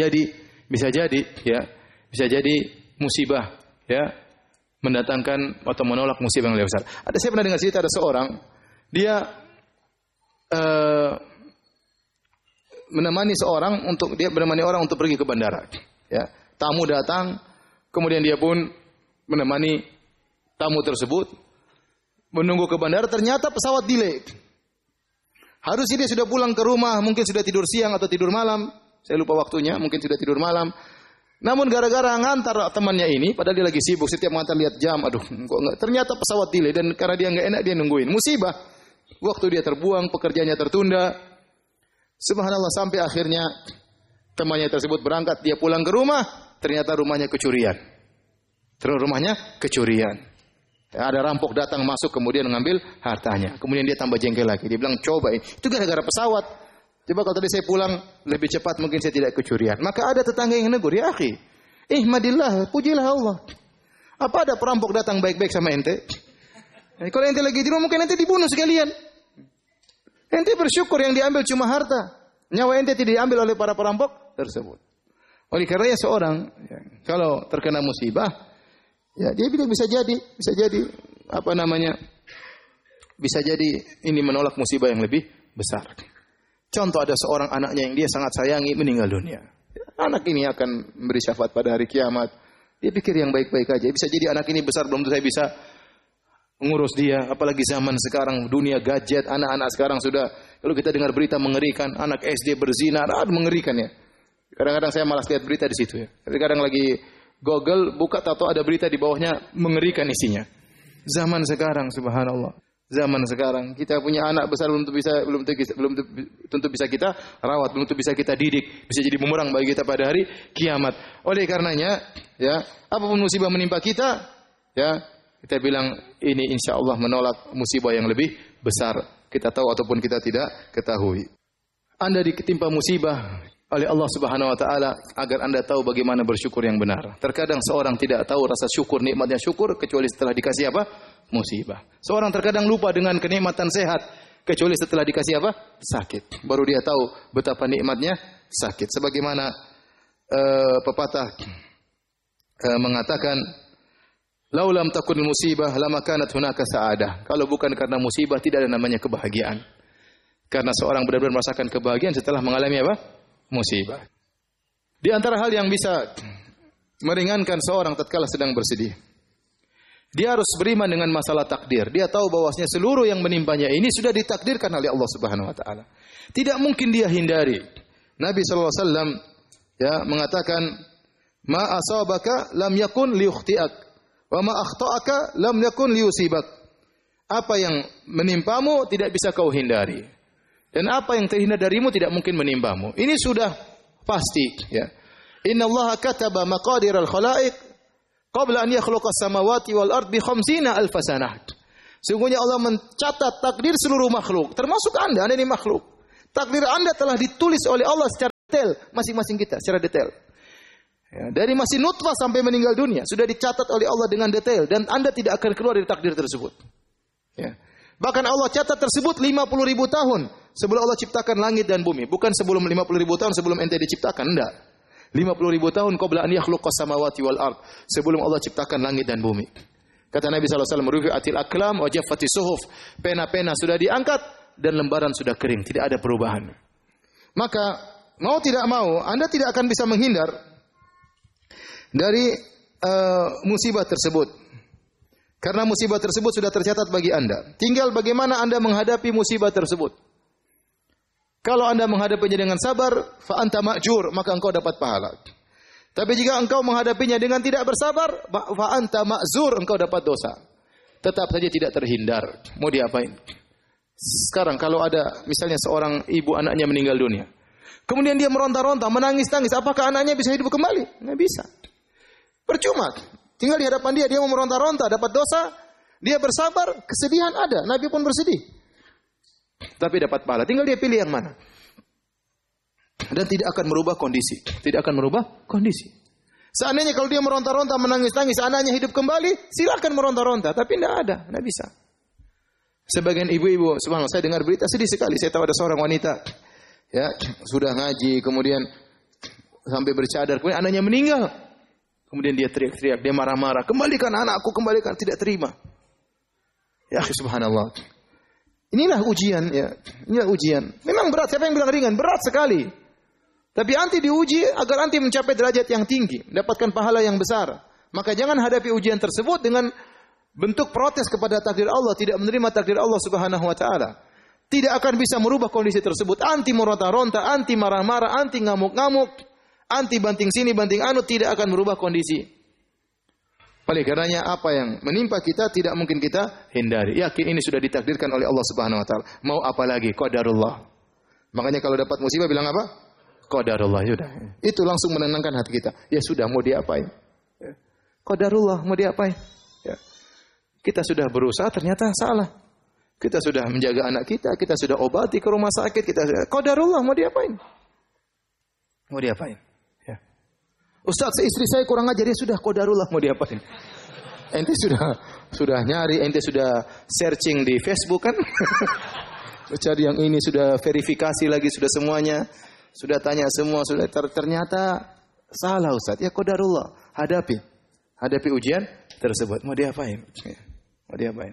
jadi musibah, ya, mendatangkan atau menolak musibah yang lebih besar. Saya pernah dengar cerita ada seorang, dia menemani orang untuk pergi ke bandara. Ya, tamu datang. Kemudian dia pun menemani tamu tersebut. Menunggu ke bandara, ternyata pesawat delay. Harusnya dia sudah pulang ke rumah, mungkin sudah tidur siang atau tidur malam. Saya lupa waktunya, mungkin sudah tidur malam. Namun gara-gara ngantar temannya ini, padahal dia lagi sibuk, setiap ngantar lihat jam, aduh, kok enggak. Ternyata pesawat delay, dan karena dia enggak enak, dia nungguin. Musibah. Waktu dia terbuang, pekerjaannya tertunda. Subhanallah, sampai akhirnya temannya tersebut berangkat, dia pulang ke rumah. Ternyata rumahnya kecurian. Ada rampok datang masuk kemudian mengambil hartanya. Kemudian dia tambah jengkel lagi. Dia bilang, coba itu gara-gara pesawat. Coba kalau tadi saya pulang lebih cepat mungkin saya tidak kecurian. Maka ada tetangga yang negur, ya akhi, ihmadillah, pujilah Allah. Apa ada perampok datang baik-baik sama ente? Kalau ente lagi di rumah mungkin ente dibunuh sekalian. Ente bersyukur yang diambil cuma harta. Nyawa ente tidak diambil oleh para perampok tersebut. Oleh karenanya seorang kalau terkena musibah, ya dia bisa jadi bisa jadi ini menolak musibah yang lebih besar. Contoh, ada seorang anaknya yang dia sangat sayangi meninggal dunia. Anak ini akan memberi syafaat pada hari kiamat. Dia pikir yang baik-baik aja. Bisa jadi anak ini besar belum tentu saya bisa mengurus dia. Apalagi zaman sekarang dunia gadget, anak-anak sekarang sudah, kalau kita dengar berita mengerikan, anak SD berzina, mengerikan ya. Kadang-kadang saya malas lihat berita di situ ya. Kadang lagi Google buka tahu ada berita di bawahnya mengerikan isinya. Zaman sekarang, subhanallah. Zaman sekarang kita punya anak besar belum tentu bisa kita rawat, belum tentu bisa kita didik, bisa jadi bumerang bagi kita pada hari kiamat. Oleh karenanya, ya, apapun musibah menimpa kita, ya, kita bilang ini insyaallah menolak musibah yang lebih besar. Kita tahu ataupun kita tidak ketahui. Anda ditimpa musibah oleh Allah Subhanahu wa taala agar Anda tahu bagaimana bersyukur yang benar. Terkadang seorang tidak tahu rasa syukur, nikmatnya syukur kecuali setelah dikasih apa? Musibah. Seorang terkadang lupa dengan kenikmatan sehat kecuali setelah dikasih apa? Sakit. Baru dia tahu betapa nikmatnya sakit. Sebagaimana pepatah mengatakan, "Laulam takun musibah lama kanat hunaka sa'adah." Kalau bukan karena musibah tidak ada namanya kebahagiaan. Karena seorang benar-benar merasakan kebahagiaan setelah mengalami apa? Musibah. Di antara hal yang bisa meringankan seorang tatkala sedang bersedih, dia harus beriman dengan masalah takdir. Dia tahu bahwasanya seluruh yang menimpanya ini sudah ditakdirkan oleh Allah Subhanahu wa taala. Tidak mungkin dia hindari. Nabi sallallahu alaihi wasallam ya mengatakan, "Ma asabaka lam yakun liyukhti'ak, wa ma akhta'aka lam yakun liyusibak." Apa yang menimpamu tidak bisa kau hindari. Dan apa yang terhindar darimu tidak mungkin menimpamu. Ini sudah pasti, ya. Inna Allah kataba maqadir al-khalaiq qabla an yakhluqa as-samawati wal ard bi 50,000 sanah. Sungguhnya Allah mencatat takdir seluruh makhluk, termasuk Anda ini makhluk. Takdir Anda telah ditulis oleh Allah secara detail masing-masing kita secara detail. Ya, dari masih nutfah sampai meninggal dunia sudah dicatat oleh Allah dengan detail dan Anda tidak akan keluar dari takdir tersebut. Ya. Bahkan Allah catat tersebut 50.000 tahun sebelum Allah ciptakan langit dan bumi. Bukan sebelum 50.000 tahun sebelum ente diciptakan, enggak. 50.000 tahun qabla an yakhluqas samawati wal ard, sebelum Allah ciptakan langit dan bumi. Kata Nabi SAW, rufi'atil aklam wa jaffatis suhuf. Pena-pena sudah diangkat dan lembaran sudah kering, tidak ada perubahan. Maka mau tidak mau, Anda tidak akan bisa menghindar dari musibah tersebut. Karena musibah tersebut sudah tercatat bagi Anda. Tinggal bagaimana Anda menghadapi musibah tersebut. Kalau Anda menghadapinya dengan sabar, fa anta ma'jur, maka engkau dapat pahala. Tapi jika engkau menghadapinya dengan tidak bersabar, fa anta ma'zur, engkau dapat dosa. Tetap saja tidak terhindar. Mau diapain? Sekarang kalau ada misalnya seorang ibu anaknya meninggal dunia. Kemudian dia meronta-ronta, menangis-tangis. Apakah anaknya bisa hidup kembali? Nggak bisa. Percuma. Tinggal di hadapan dia mau meronta-ronta, dapat dosa. Dia bersabar, kesedihan ada. Nabi pun bersedih. Tapi dapat pahala. Tinggal dia pilih yang mana. Dan tidak akan merubah kondisi. Tidak akan merubah kondisi. Seandainya kalau dia meronta-ronta, menangis-tangis, anaknya hidup kembali, silakan meronta-ronta. Tapi tidak ada, tidak bisa. Sebagian ibu-ibu, subhanallah, saya dengar berita sedih sekali. Saya tahu ada seorang wanita, ya, sudah ngaji, kemudian sampai bercadar, kemudian anaknya meninggal. Kemudian dia teriak-teriak, dia marah-marah. Kembalikan anakku, kembalikan. Tidak terima. Ya, subhanallah. Inilah ujian, ya. Inilah ujian. Memang berat. Siapa yang bilang ringan? Berat sekali. Tapi anti diuji agar anti mencapai derajat yang tinggi, mendapatkan pahala yang besar. Maka jangan hadapi ujian tersebut dengan bentuk protes kepada takdir Allah, tidak menerima takdir Allah Subhanahu wa taala. Tidak akan bisa merubah kondisi tersebut. Anti meronta-ronta, anti marah-marah, anti ngamuk-ngamuk, anti banting sini banting anu, tidak akan merubah kondisi. Oleh karenanya apa yang menimpa kita tidak mungkin kita hindari. Yakin ini sudah ditakdirkan oleh Allah Subhanahu wa taala. Mau apa lagi? Qadarullah. Makanya kalau dapat musibah bilang apa? Qadarullah, sudah. Itu langsung menenangkan hati kita. Ya sudah, mau diapain? Ya. Qadarullah, mau diapain? Ya. Kita sudah berusaha, ternyata salah. Kita sudah menjaga anak kita sudah obati ke rumah sakit, qadarullah, mau diapain? Mau diapain? Ya. Ustaz, istri saya kurang ajar, ya sudah, qadarullah, mau diapain? Ente sudah nyari, ente sudah searching di Facebook kan? Cari yang ini, sudah verifikasi lagi, sudah semuanya. Sudah tanya semua, sudah ternyata salah Ustaz. Ya qadarullah, hadapi ujian tersebut. Mau diapain? Mau diapain?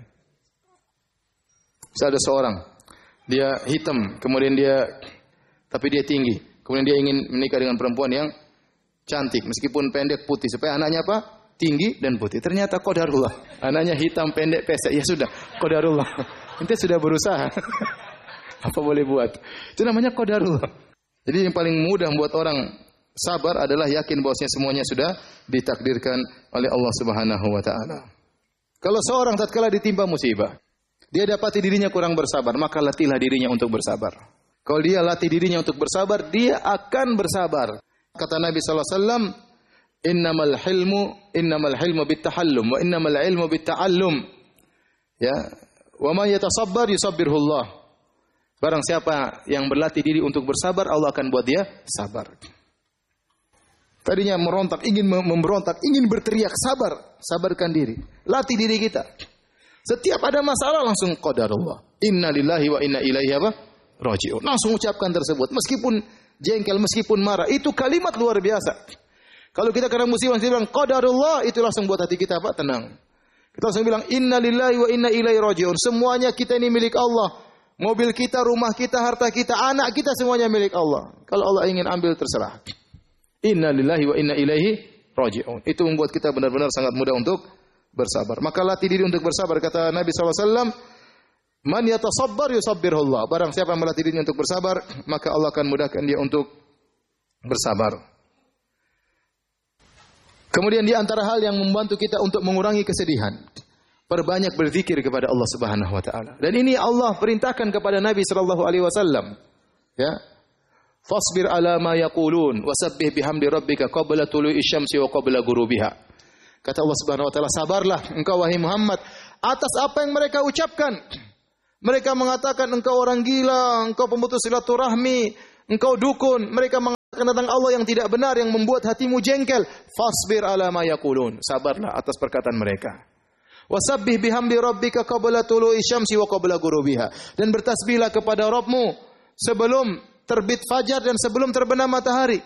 Bisa ada seorang, dia hitam, kemudian tapi dia tinggi. Kemudian dia ingin menikah dengan perempuan yang cantik, meskipun pendek putih, supaya anaknya apa? Tinggi dan putih. Ternyata qadarullah, anaknya hitam, pendek, pesek. Ya sudah, qadarullah. Ente sudah berusaha. Apa boleh buat? Itu namanya qadarullah. Jadi yang paling mudah membuat orang sabar adalah yakin bahwasanya semuanya sudah ditakdirkan oleh Allah Subhanahu wa taala. Kalau seorang tatkala ditimpa musibah, dia dapati dirinya kurang bersabar, maka latihlah dirinya untuk bersabar. Kalau dia latih dirinya untuk bersabar, dia akan bersabar. Kata Nabi sallallahu alaihi wasallam, innamal hilmu bittahallum wa innamal ilmu bitta'allum. Ya, wa man yatasabbar yusabbirhu Allah. Barang siapa yang berlatih diri untuk bersabar, Allah akan buat dia sabar. Tadinya merontak, ingin memberontak, ingin berteriak, sabarkan diri. Latih diri kita. Setiap ada masalah langsung qadarullah. Inna lillahi wa inna ilaihi raji'un. Langsung ucapkan tersebut. Meskipun jengkel, meskipun marah, itu kalimat luar biasa. Kalau kita kena musibah, kita bilang qadarullah, itu langsung buat hati kita apa? Tenang. Kita langsung bilang inna lillahi wa inna ilaihi raji'un. Semuanya kita ini milik Allah. Mobil kita, rumah kita, harta kita, anak kita semuanya milik Allah. Kalau Allah ingin ambil terserah. Inna lillahi wa inna ilaihi raji'un. Itu membuat kita benar-benar sangat mudah untuk bersabar. Maka latih diri untuk bersabar. Kata Nabi SAW, man yatasabbar yusabbirullah. Barang siapa yang melatih dirinya untuk bersabar, maka Allah akan mudahkan dia untuk bersabar. Kemudian di antara hal yang membantu kita untuk mengurangi kesedihan, perbanyak berzikir kepada Allah Subhanahu wa taala. Dan ini Allah perintahkan kepada Nabi sallallahu alaihi wasallam. Ya. Fasbir ala ma yaqulun wasabbih bihamdi rabbika qabla tulu'i syamsi wa qabla ghurubiha. Kata Allah Subhanahu wa taala, sabarlah engkau wahai Muhammad atas apa yang mereka ucapkan. Mereka mengatakan engkau orang gila, engkau pemutus silaturahmi, engkau dukun. Mereka tentang Allah yang tidak benar yang membuat hatimu jengkel, fasbir ala ma yaqulun. Sabarlah atas perkataan mereka. Wasabbih bihamdi rabbika qabla tulu'i syamsi wa qabla ghurubiha. Dan bertasbihlah kepada Rabbmu sebelum terbit fajar dan sebelum terbenam matahari.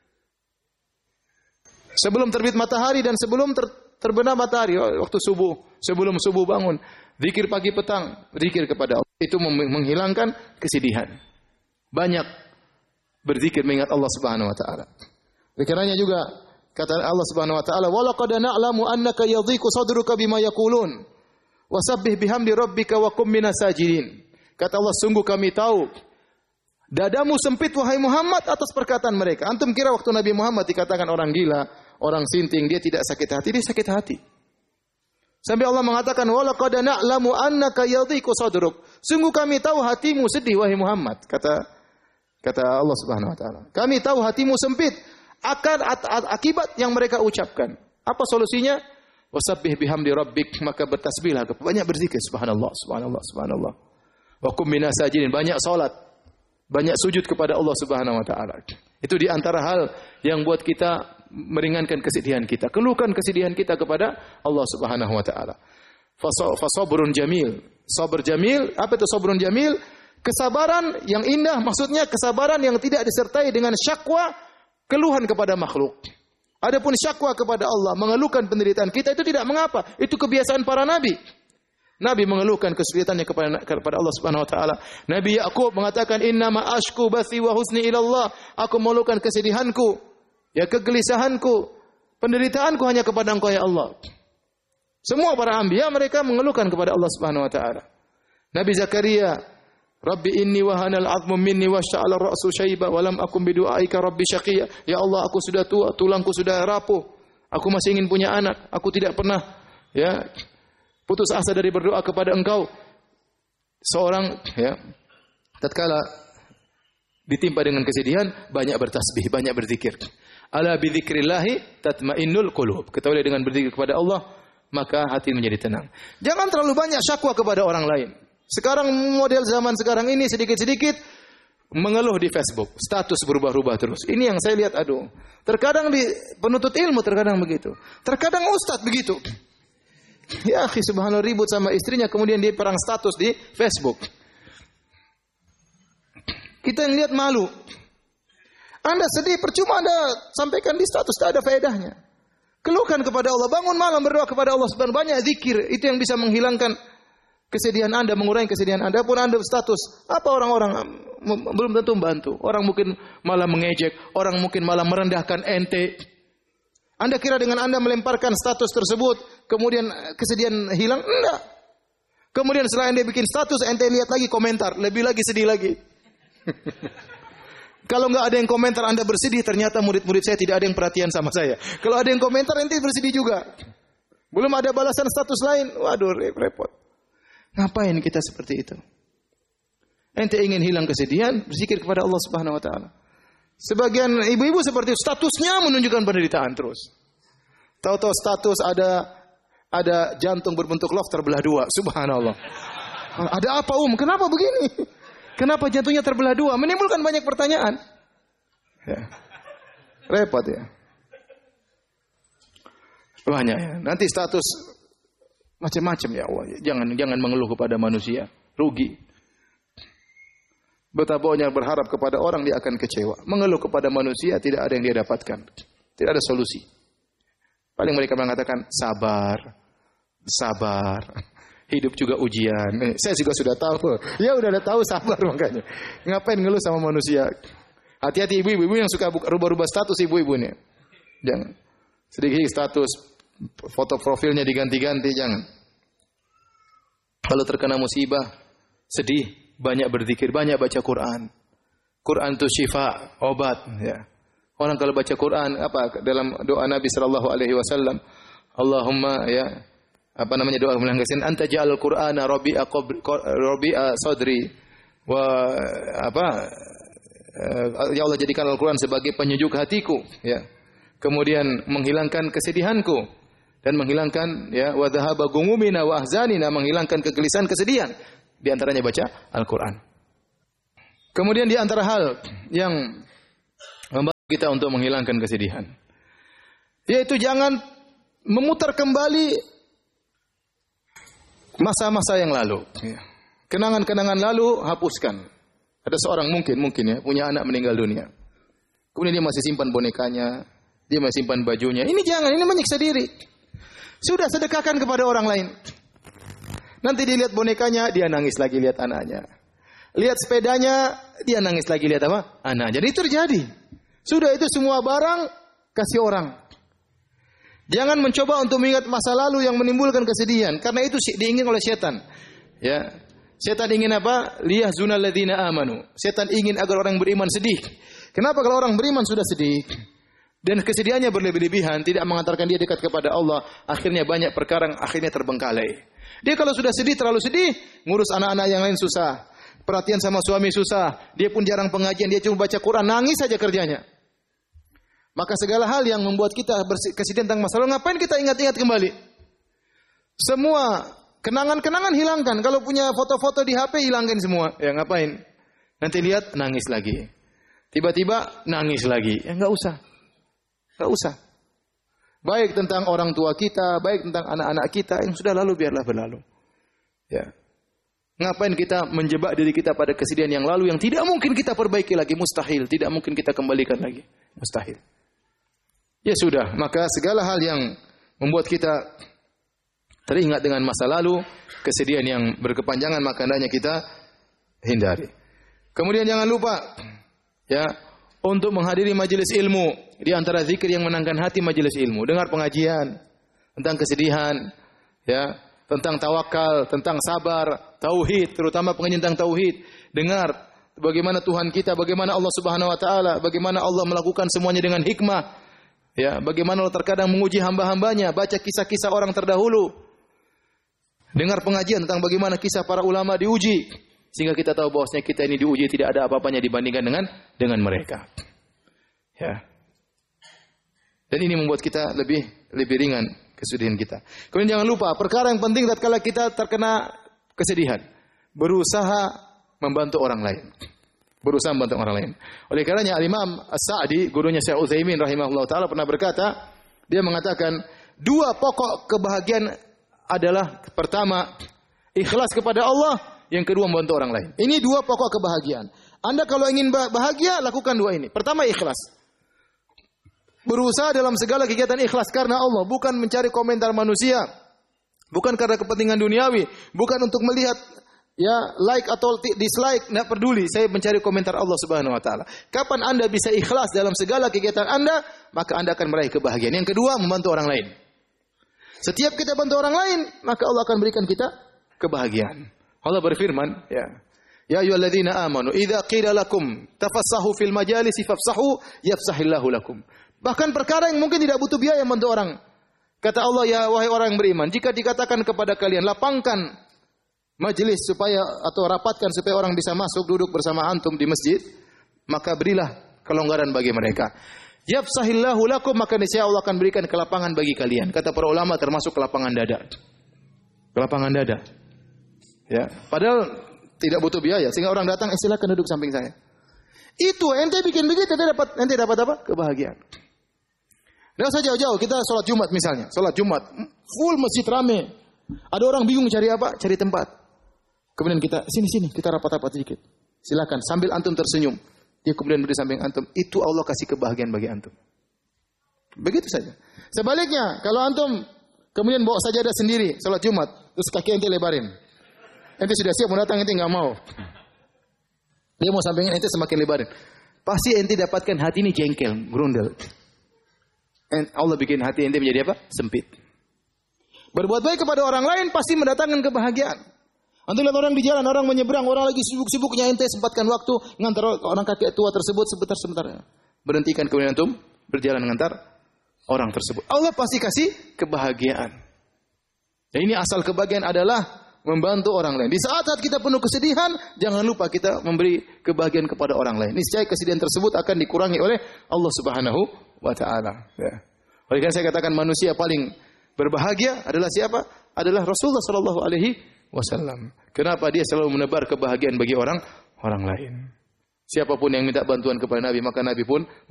Sebelum terbit matahari dan sebelum terbenam matahari, waktu subuh, sebelum subuh bangun, zikir pagi petang, zikir kepada Allah. Itu menghilangkan kesedihan. Banyak berzikir mengingat Allah Subhanahu wa taala. Karena juga kata Allah Subhanahu wa taala, "Wa laqad na'lamu annaka yadhiqu sadruka bima yaqulun. Wasabbih bihamdi rabbika wa kum minas sajidin." Kata Allah, sungguh kami tahu dadamu sempit wahai Muhammad atas perkataan mereka. Antum kira waktu Nabi Muhammad dikatakan orang gila, orang sinting, dia tidak sakit hati? Dia sakit hati. Sampai Allah mengatakan, "Wa laqad na'lamu annaka yadhiqu sadruk." Sungguh kami tahu hatimu sedih wahai Muhammad. Kata Allah Subhanahu wa taala. Kami tahu hatimu sempit akan akibat yang mereka ucapkan. Apa solusinya? Wasabbih bihamdi rabbik, maka bertasbihlah, banyak berzikir, subhanallah, subhanallah, subhanallah. Wa kum minas sajidin, banyak salat, banyak sujud kepada Allah Subhanahu wa taala. Itu di antara hal yang buat kita meringankan kesedihan kita. Keluhkan kesedihan kita kepada Allah Subhanahu wa taala. Fasabrun jamil. Sabar jamil, apa itu sabrun jamil? Kesabaran yang indah, maksudnya kesabaran yang tidak disertai dengan syakwa, keluhan kepada makhluk. Adapun syakwa kepada Allah, mengeluhkan penderitaan kita, itu tidak mengapa. Itu kebiasaan para nabi. Nabi mengeluhkan kesulitannya kepada Allah Subhanahu wa taala. Nabi Yakub mengatakan, "Innama ashku bathi wa husni ila Allah." Aku mengeluhkan kesedihanku, ya kegelisahanku, penderitaanku hanya kepada Engkau ya Allah. Semua para anbiya mereka mengeluhkan kepada Allah Subhanahu wa taala. Nabi Zakaria, "Rabbi inni wahanal 'azmu minni wasya'ala ar-ra'su syaiba wa lam akum bidu'aika rabbi syaqiyya." Ya Allah, aku sudah tua, tulangku sudah rapuh. Aku masih ingin punya anak. Aku tidak pernah putus asa dari berdoa kepada Engkau. Seorang tatkala ditimpa dengan kesedihan, banyak bertasbih, banyak berzikir. Ala bi dzikrillah tatmainnul qulub. Ketahuilah dengan berzikir kepada Allah, maka hati menjadi tenang. Jangan terlalu banyak syakwa kepada orang lain. Sekarang model zaman sekarang ini sedikit-sedikit mengeluh di Facebook, status berubah-ubah terus. Ini yang saya lihat, aduh. Terkadang di penuntut ilmu terkadang begitu. Terkadang ustadz begitu. Ya, akhi subhanallah, ribut sama istrinya kemudian dia perang status di Facebook. Kita yang lihat malu. Anda sedih, percuma Anda sampaikan di status, tak ada faedahnya. Keluhkan kepada Allah, bangun malam berdoa kepada Allah subhanahu, banyak zikir, itu yang bisa menghilangkan kesedihan Anda, mengurangi kesedihan Anda. Pun Anda status, apa orang-orang belum tentu membantu. Orang mungkin malah mengejek, orang mungkin malah merendahkan ente. Anda kira dengan Anda melemparkan status tersebut, kemudian kesedihan hilang? Enggak. Kemudian setelah Anda bikin status, ente lihat lagi komentar, lebih lagi sedih lagi. Kalau enggak ada yang komentar, Anda bersedih, ternyata murid-murid saya tidak ada yang perhatian sama saya. Kalau ada yang komentar, ente bersedih juga. Belum ada balasan status lain, waduh repot. Ngapain kita seperti itu? Ente ingin hilang kesedihan, berzikir kepada Allah Subhanahu wa taala. Sebagian ibu-ibu seperti itu, statusnya menunjukkan penderitaan terus. Tahu-tahu status ada jantung berbentuk love terbelah dua, subhanallah. Ada apa Kenapa begini? Kenapa jantungnya terbelah dua? Menimbulkan banyak pertanyaan. Ya. Repot ya. Banyak ya. Nanti status macam-macam ya Allah. Jangan mengeluh kepada manusia, rugi. Betapa banyak berharap kepada orang, dia akan kecewa. Mengeluh kepada manusia tidak ada yang dia dapatkan. Tidak ada solusi. Paling mereka mengatakan sabar. Hidup juga ujian. Saya juga sudah tahu. Ya udah tahu, sabar makanya. Ngapain ngeluh sama manusia? Hati-hati ibu-ibu yang suka rubah-rubah status ibu-ibunya. Jangan. Sedikit status, foto profilnya diganti-ganti, jangan. Kalau terkena musibah, sedih, banyak berzikir, banyak baca Quran. Quran itu syifa, obat. Ya. Orang kalau baca Quran, dalam doa Nabi sallallahu alaihi wasallam, Allahumma doa melanggasin, anta ja'al Qur'ana rabi'a sadri wa ya Allah, jadikan Al-Quran sebagai penyejuk hatiku, ya. Kemudian menghilangkan kesedihanku dan menghilangkan wa dhahaba gumumina wa ahzanina, menghilangkan kegelisahan, kesedihan. Di antaranya baca Al-Quran. Kemudian di antara hal yang kita untuk menghilangkan kesedihan. Yaitu jangan memutar kembali masa-masa yang lalu. Kenangan-kenangan lalu hapuskan. Ada seorang mungkin ya punya anak meninggal dunia. Kemudian dia masih simpan bonekanya, dia masih simpan bajunya. Ini jangan, ini menyiksa diri. Sudah sedekahkan kepada orang lain. Nanti dilihat bonekanya, dia nangis lagi lihat anaknya. Lihat sepedanya, dia nangis lagi lihat apa? Anaknya. Jadi itu terjadi. Sudah itu semua barang kasih orang. Jangan mencoba untuk mengingat masa lalu yang menimbulkan kesedihan, karena itu diingin oleh setan. Ya. Setan ingin apa? Liyahzunal ladzina amanu. Setan ingin agar orang beriman sedih. Kenapa kalau orang beriman sudah sedih dan kesedihannya berlebih-lebihan, tidak mengantarkan dia dekat kepada Allah, akhirnya banyak perkara akhirnya terbengkalai. Dia kalau sudah sedih, terlalu sedih, ngurus anak-anak yang lain susah. Perhatian sama suami susah. Dia pun jarang pengajian, dia cuma baca Quran, nangis saja kerjanya. Maka segala hal yang membuat kita kesedihan tentang masa lalu, ngapain kita ingat-ingat kembali? Semua kenangan-kenangan hilangkan. Kalau punya foto-foto di HP, hilangkan semua. Ya ngapain? Nanti lihat, nangis lagi. Tiba-tiba, nangis lagi. Ya enggak usah. Enggak usah. Baik tentang orang tua kita, baik tentang anak-anak kita, yang sudah lalu biarlah berlalu. Ya. Ngapain kita menjebak diri kita pada kesedihan yang lalu yang tidak mungkin kita perbaiki lagi, mustahil, tidak mungkin kita kembalikan lagi, mustahil. Ya sudah, maka segala hal yang membuat kita teringat dengan masa lalu, kesedihan yang berkepanjangan, maka hendaknya kita hindari. Kemudian jangan lupa ya untuk menghadiri majelis ilmu. Di antara zikir yang menangkan hati majelis ilmu, dengar pengajian tentang kesedihan, ya, tentang tawakal, tentang sabar, tauhid, terutama pengajian tentang tauhid. Dengar bagaimana Tuhan kita, bagaimana Allah Subhanahu wa taala, bagaimana Allah melakukan semuanya dengan hikmah. Ya, bagaimana Allah terkadang menguji hamba-hambanya, baca kisah-kisah orang terdahulu. Dengar pengajian tentang bagaimana kisah para ulama diuji, sehingga kita tahu bahwasanya kita ini diuji tidak ada apa-apanya dibandingkan dengan mereka. Ya. Dan ini membuat kita lebih ringan kesedihan kita. Kemudian jangan lupa perkara yang penting tatkala kita terkena kesedihan, berusaha membantu orang lain. Berusaha membantu orang lain. Oleh karenanya Al-Imam As-Sa'di, gurunya Syekh Utsaimin rahimahullah taala pernah berkata, dia mengatakan, dua pokok kebahagiaan adalah pertama ikhlas kepada Allah, yang kedua membantu orang lain. Ini dua pokok kebahagiaan. Anda kalau ingin bahagia, lakukan dua ini. Pertama ikhlas. Berusaha dalam segala kegiatan ikhlas karena Allah, bukan mencari komentar manusia, bukan karena kepentingan duniawi, bukan untuk melihat ya like atau dislike, tidak peduli. Saya mencari komentar Allah Subhanahu wa taala. Kapan Anda bisa ikhlas dalam segala kegiatan Anda, maka Anda akan meraih kebahagiaan. Yang kedua, membantu orang lain. Setiap kita bantu orang lain, maka Allah akan berikan kita kebahagiaan. Allah berfirman, ya ayyuhalladzina amanu idza qila lakum tafassahu fil majalisi fafsahu yafsahillahu lakum. Bahkan perkara yang mungkin tidak butuh biaya membantu orang. Kata Allah, ya wahai orang yang beriman, jika dikatakan kepada kalian lapangkan majelis supaya atau rapatkan supaya orang bisa masuk duduk bersama antum di masjid, maka berilah kelonggaran bagi mereka. Yafsahillahu lakum, maka niscaya Allah akan berikan kelapangan bagi kalian. Kata para ulama termasuk kelapangan dada. Kelapangan dada. Ya, padahal tidak butuh biaya sehingga orang datang, silakan duduk samping saya. Itu ente bikin begitu ente dapat apa? Kebahagiaan. Tidak usah jauh-jauh, kita sholat Jumat misalnya. Sholat Jumat, full masjid rame. Ada orang bingung cari apa? Cari tempat. Kemudian kita, sini, kita rapat-rapat sedikit. Silakan, sambil antum tersenyum. Dia kemudian berdiri samping antum. Itu Allah kasih kebahagiaan bagi antum. Begitu saja. Sebaliknya, kalau antum kemudian bawa sajadah sendiri, sholat Jumat, terus kaki ente lebarin. Ente sudah siap mau datang, ente nggak mau. Dia mau sampingin, ente semakin lebarin. Pasti ente dapatkan hati ini jengkel, grundel. Allah bikin hati ente menjadi apa? Sempit. Berbuat baik kepada orang lain pasti mendatangkan kebahagiaan. Antum lihat orang di jalan, orang menyeberang, orang lagi sibuk-sibuknya, ente sempatkan waktu ngantar orang kakek tua tersebut sebentar. Berhentikan kemudian antum berjalan ngantar orang tersebut. Allah pasti kasih kebahagiaan. Dan ini asal kebahagiaan adalah membantu orang lain. Di saat-saat kita penuh kesedihan, jangan lupa kita memberi kebahagiaan kepada orang lain. Niscaya kesedihan tersebut akan dikurangi oleh Allah Subhanahu wa taala. Ya. Oleh karena saya katakan manusia paling berbahagia adalah siapa? Adalah Rasulullah sallallahu alaihi wasallam. Kenapa dia selalu menebar kebahagiaan bagi orang lain? Siapapun yang minta bantuan kepada Nabi, maka Nabi pun membantunya.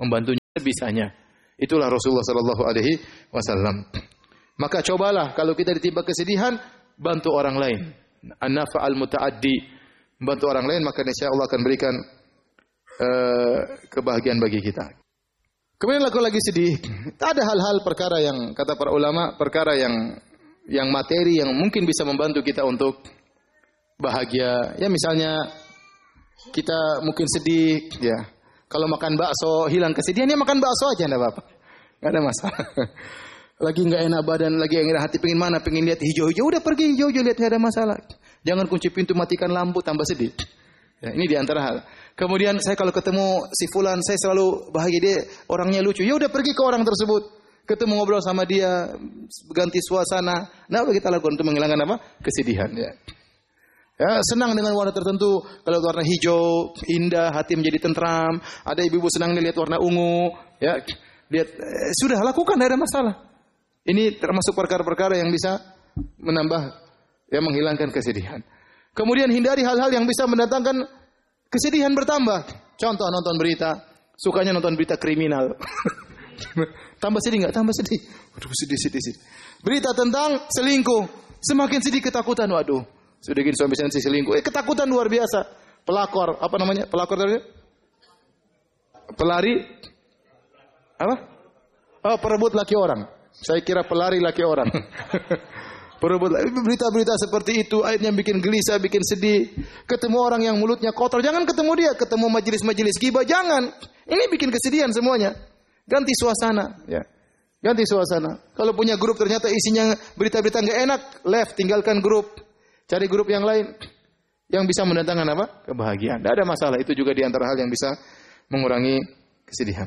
sebisanya. Itulah Rasulullah sallallahu alaihi wasallam. Maka cobalah kalau kita ditimpa kesedihan, bantu orang lain. An-nafa'al muta'addi. Bantu orang lain, maka insya Allah akan berikan kebahagiaan bagi kita. Kemudian lagi sedih. Ada hal-hal perkara yang kata para ulama, perkara yang materi yang mungkin bisa membantu kita untuk bahagia. Ya misalnya kita mungkin sedih, ya. Kalau makan bakso hilang kesedihan, ya makan bakso aja enggak apa-apa. Enggak ada masalah. Lagi enggak enak badan, lagi enggak enak hati, pengen mana? Pengen lihat hijau-hijau, udah pergi hijau-hijau lihat, enggak ada masalah. Jangan kunci pintu, matikan lampu, tambah sedih. Ya, ini di antara hal. Kemudian saya kalau ketemu si fulan, saya selalu bahagia, dia orangnya lucu. Ya udah pergi ke orang tersebut. Ketemu ngobrol sama dia, ganti suasana. Nah, apa kita lakukan untuk menghilangkan apa? Kesedihan, ya. Ya, senang dengan warna tertentu. Kalau warna hijau, indah, hati menjadi tentram. Ada ibu-ibu senang lihat warna ungu, ya. Lihat sudah lakukan, tidak ada masalah. Ini termasuk perkara-perkara yang bisa menambah, ya, menghilangkan kesedihan. Kemudian hindari hal-hal yang bisa mendatangkan kesedihan bertambah. Contoh nonton berita, sukanya nonton berita kriminal. Tambah sedih enggak? Tambah sedih. Waduh, sedih. Berita tentang selingkuh, semakin sedih, ketakutan. Waduh, sudah gini suami saya selingkuh. Ketakutan luar biasa. Pelakor, apa namanya? Pelakor tadi? Pelari apa? Oh, perebut laki orang. Saya kira pelari laki orang. Perebut berita-berita seperti itu, akhirnya bikin gelisah, bikin sedih. Ketemu orang yang mulutnya kotor, jangan ketemu dia. Ketemu majelis-majelis ghibah, jangan. Ini bikin kesedihan semuanya. Ganti suasana, ya. Ganti suasana. Kalau punya grup ternyata isinya berita-berita enggak enak, left, tinggalkan grup. Cari grup yang lain yang bisa mendatangkan apa? Kebahagiaan. Tidak ada masalah, itu juga di antara hal yang bisa mengurangi kesedihan.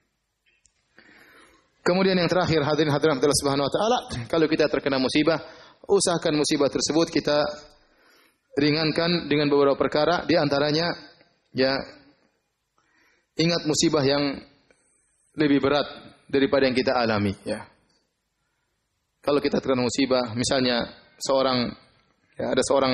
Kemudian yang terakhir, hadirin hadirat Allah Subhanahu wa taala, kalau kita terkena musibah, usahakan musibah tersebut kita ringankan dengan beberapa perkara, di antaranya ya ingat musibah yang lebih berat daripada yang kita alami, ya. Kalau kita terkena musibah, misalnya ada seorang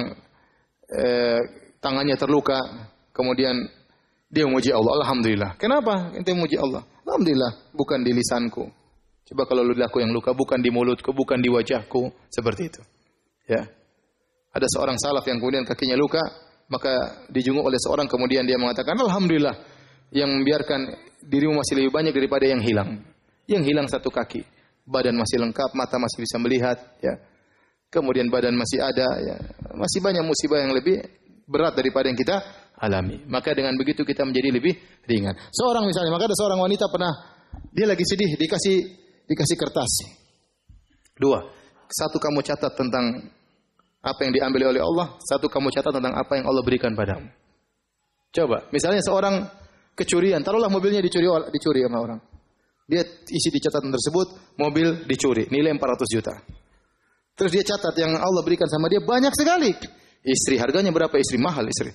tangannya terluka, kemudian dia memuji Allah, alhamdulillah. Kenapa ente memuji Allah? Alhamdulillah, bukan di lisanku. Coba kalau lidahku yang luka, bukan di mulutku, bukan di wajahku, seperti itu. Ya. Ada seorang salaf yang kemudian kakinya luka, maka dijenguk oleh seorang, kemudian dia mengatakan, alhamdulillah, yang membiarkan dirimu masih lebih banyak daripada yang hilang. Yang hilang satu kaki, badan masih lengkap, mata masih bisa melihat, ya. Kemudian badan masih ada, ya. Masih banyak musibah yang lebih berat daripada yang kita alami. Maka dengan begitu kita menjadi lebih ringan. Seorang misalnya, maka ada seorang wanita pernah, dia lagi sedih, dikasih kertas. 2. Satu kamu catat tentang apa yang diambil oleh Allah, satu kamu catat tentang apa yang Allah berikan padamu. Coba, misalnya seorang kecurian, taruhlah mobilnya dicuri sama orang. Dia isi di catatan tersebut, mobil dicuri, nilai 400 juta. Terus dia catat yang Allah berikan sama dia banyak sekali. Istri, harganya berapa istri? Mahal istri.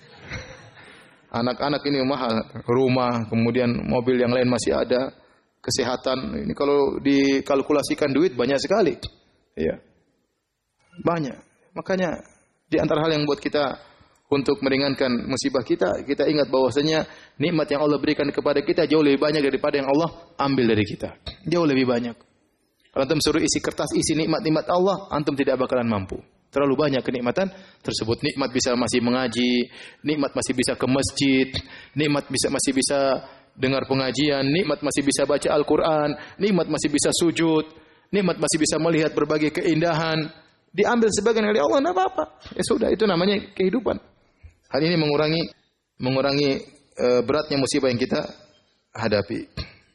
Anak-anak ini mahal, rumah, kemudian mobil yang lain masih ada, kesehatan. Ini kalau dikalkulasikan duit banyak sekali. Iya. Banyak. Makanya di antara hal yang buat kita untuk meringankan musibah kita ingat bahwasanya nikmat yang Allah berikan kepada kita jauh lebih banyak daripada yang Allah ambil dari kita. Jauh lebih banyak. Kalau antum suruh isi kertas isi nikmat-nikmat Allah, antum tidak bakalan mampu. Terlalu banyak kenikmatan tersebut. Nikmat bisa masih mengaji, nikmat masih bisa ke masjid, nikmat masih bisa dengar pengajian, nikmat masih bisa baca Al-Quran, nikmat masih bisa sujud, nikmat masih bisa melihat berbagai keindahan. Diambil sebagian oleh Allah, tidak apa-apa. Ya sudah, itu namanya kehidupan. Hal ini mengurangi beratnya musibah yang kita hadapi.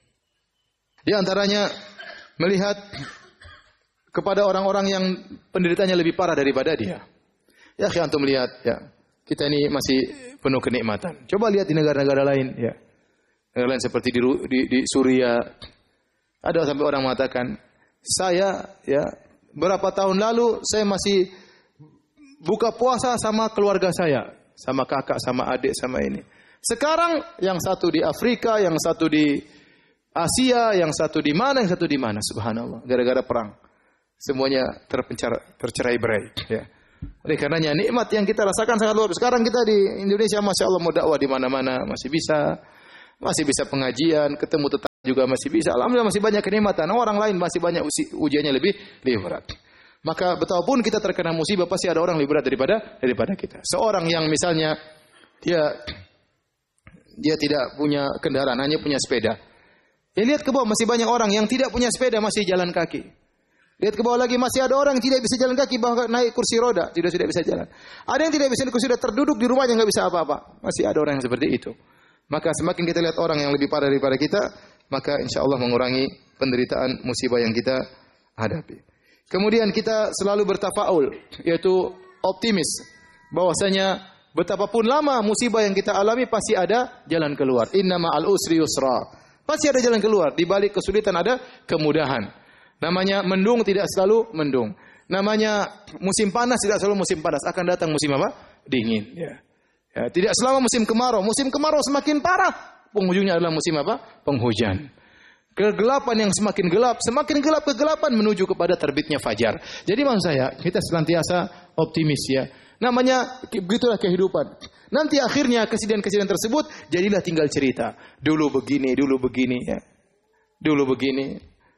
Di antaranya melihat kepada orang-orang yang penderitanya lebih parah daripada dia. Ya, antum melihat, ya, kita ini masih penuh kenikmatan. Coba lihat di negara-negara lain, ya. Negara lain seperti di Suriah. Ada sampai orang mengatakan, saya, ya, berapa tahun lalu saya masih buka puasa sama keluarga saya, sama kakak, sama adik, sama ini. Sekarang yang satu di Afrika, yang satu di Asia, yang satu di mana, yang satu di mana. Subhanallah, gara-gara perang. Semuanya tercerai-berai, ya. Oleh karenanya nikmat yang kita rasakan sangat luar biasa. Sekarang kita di Indonesia, masya Allah, mau dakwah di mana-mana masih bisa pengajian, ketemu tetangga. juga masih bisa. Alhamdulillah masih banyak kenikmatan. Orang lain masih banyak ujiannya lebih berat. Maka betapapun kita terkena musibah pasti ada orang lebih berat daripada kita. Seorang yang misalnya dia tidak punya kendaraan, hanya punya sepeda. Ya lihat ke bawah masih banyak orang yang tidak punya sepeda masih jalan kaki. Lihat ke bawah lagi masih ada orang yang tidak bisa jalan kaki bahkan naik kursi roda tidak bisa jalan. Ada yang tidak bisa naik kursi roda terduduk di rumahnya nggak bisa apa-apa. Masih ada orang yang seperti itu. Maka semakin kita lihat orang yang lebih parah daripada kita, maka insya Allah mengurangi penderitaan musibah yang kita hadapi. Kemudian kita selalu bertafaul, yaitu optimis bahwasanya betapapun lama musibah yang kita alami pasti ada jalan keluar. Inna ma'al usri yusra. Pasti ada jalan keluar. Di balik kesulitan ada kemudahan. Namanya mendung tidak selalu mendung. Namanya musim panas tidak selalu musim panas. Akan datang musim apa? Dingin. Ya, tidak selama musim kemarau. Musim kemarau semakin parah. Penghujungnya adalah musim apa? Penghujan. Kegelapan yang semakin gelap kegelapan menuju kepada terbitnya fajar. Jadi maksud saya, kita senantiasa optimis ya. Namanya begitulah kehidupan. Nanti akhirnya kesedihan-kesedihan tersebut jadilah tinggal cerita. Dulu begini ya. Dulu begini.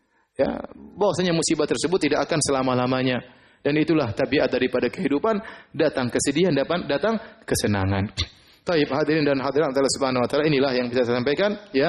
Ya, bahwasanya musibah tersebut tidak akan selama-lamanya. Dan itulah tabiat daripada kehidupan, datang kesedihan, datang kesenangan. Taib hadirin dan hadirat Allah Subhanahu wa taala, inilah yang bisa saya sampaikan ya.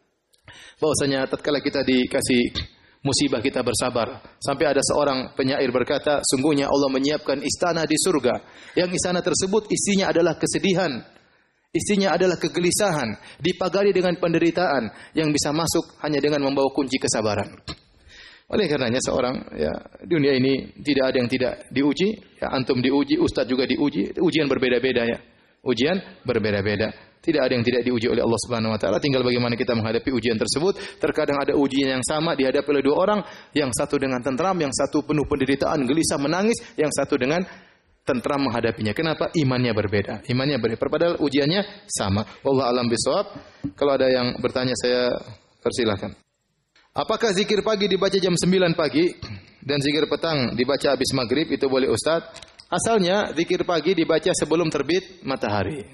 Bahwasanya tatkala kita dikasih musibah kita bersabar. Sampai ada seorang penyair berkata, sungguhnya Allah menyiapkan istana di surga. Yang istana tersebut isinya adalah kesedihan. Isinya adalah kegelisahan. Dipagari dengan penderitaan. Yang bisa masuk hanya dengan membawa kunci kesabaran. Oleh karenanya seorang ya dunia ini tidak ada yang tidak diuji. Ya, antum diuji, ustaz juga diuji. Ujian berbeda-beda ya. Ujian berbeda-beda. Tidak ada yang tidak diuji oleh Allah Subhanahu wa taala, tinggal bagaimana kita menghadapi ujian tersebut. Terkadang ada ujian yang sama dihadapi oleh dua orang, yang satu dengan tentram, yang satu penuh penderitaan, gelisah menangis, yang satu dengan tentram menghadapinya. Kenapa? Imannya berbeda. Imannya berbeda. Padahal ujiannya sama. Wallahu a'lam bishawab. Kalau ada yang bertanya saya persilahkan. Apakah zikir pagi dibaca jam 9 pagi dan zikir petang dibaca habis maghrib itu boleh Ustaz? Asalnya zikir pagi dibaca sebelum terbit matahari,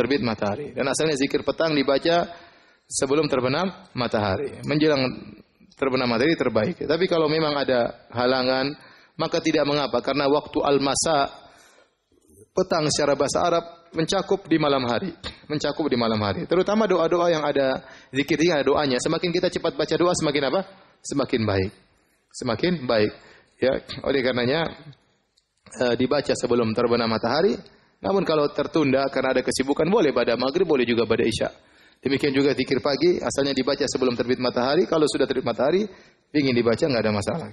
Dan asalnya zikir petang dibaca sebelum terbenam matahari. Menjelang terbenam matahari terbaik. Tapi kalau memang ada halangan, maka tidak mengapa karena waktu al-masa petang secara bahasa Arab mencakup di malam hari. Terutama doa-doa yang ada zikirnya, ada doanya. Semakin kita cepat baca doa semakin apa? Semakin baik. Ya, oleh karenanya dibaca sebelum terbenam matahari. Namun kalau tertunda karena ada kesibukan boleh pada maghrib, boleh juga pada isya. Demikian juga zikir pagi asalnya dibaca sebelum terbit matahari. Kalau sudah terbit matahari ingin dibaca enggak ada masalah.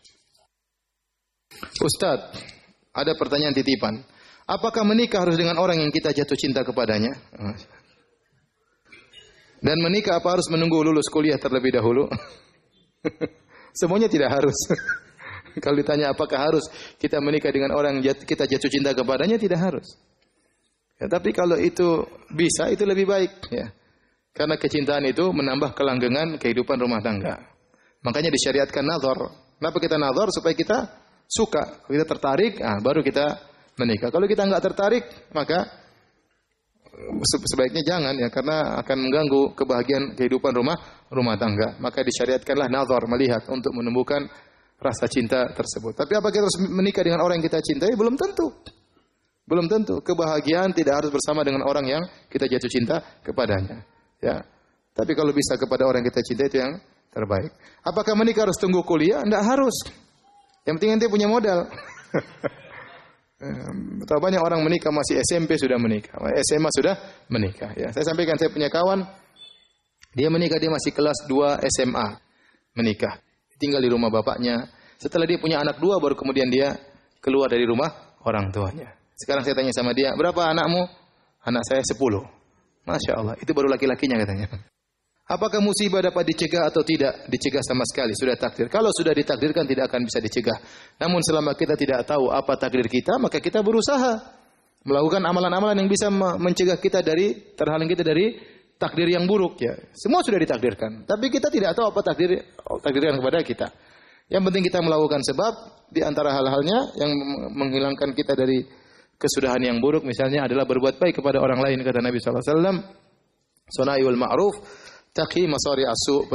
Ustaz, ada pertanyaan titipan. Apakah menikah harus dengan orang yang kita jatuh cinta kepadanya? Dan menikah apa harus menunggu lulus kuliah terlebih dahulu? Semuanya tidak harus. Kalau ditanya apakah harus kita menikah dengan orang yang kita jatuh cinta kepadanya, tidak harus. Ya, tapi kalau itu bisa, itu lebih baik. Ya. Karena kecintaan itu menambah kelanggengan kehidupan rumah tangga. Makanya disyariatkan nazar. Kenapa kita nazar? Supaya kita suka. Kalau kita tertarik, baru kita menikah. Kalau kita enggak tertarik, maka sebaiknya jangan ya, karena akan mengganggu kebahagiaan kehidupan rumah tangga. Maka disyariatkanlah nazar, melihat untuk menumbuhkan rasa cinta tersebut. Tapi apa kita harus menikah dengan orang yang kita cintai? Belum tentu. Kebahagiaan tidak harus bersama dengan orang yang kita jatuh cinta kepadanya. Ya. Tapi kalau bisa kepada orang yang kita cintai itu yang terbaik. Apakah menikah harus tunggu kuliah? Tidak harus. Yang penting nanti punya modal. Betapa banyak orang menikah masih SMP sudah menikah, SMA sudah menikah. Ya. Saya sampaikan, saya punya kawan, dia menikah, dia masih kelas 2 SMA menikah. Tinggal di rumah bapaknya. Setelah dia punya anak 2, baru kemudian dia keluar dari rumah orang tuanya. Sekarang saya tanya sama dia, berapa anakmu? Anak saya 10. Masya Allah, itu baru laki-lakinya katanya. Apakah musibah dapat dicegah atau tidak? Dicegah sama sekali, sudah takdir. Kalau sudah ditakdirkan tidak akan bisa dicegah. Namun selama kita tidak tahu apa takdir kita, maka kita berusaha melakukan amalan-amalan yang bisa mencegah kita terhalang kita dari takdir yang buruk ya. Semua sudah ditakdirkan, tapi kita tidak tahu apa takdirkan kepada kita. Yang penting kita melakukan sebab. Di antara hal-halnya yang menghilangkan kita dari kesudahan yang buruk misalnya adalah berbuat baik kepada orang lain, kata Nabi sallallahu alaihi wasallam, sunai wal ma'ruf taqi masari asu.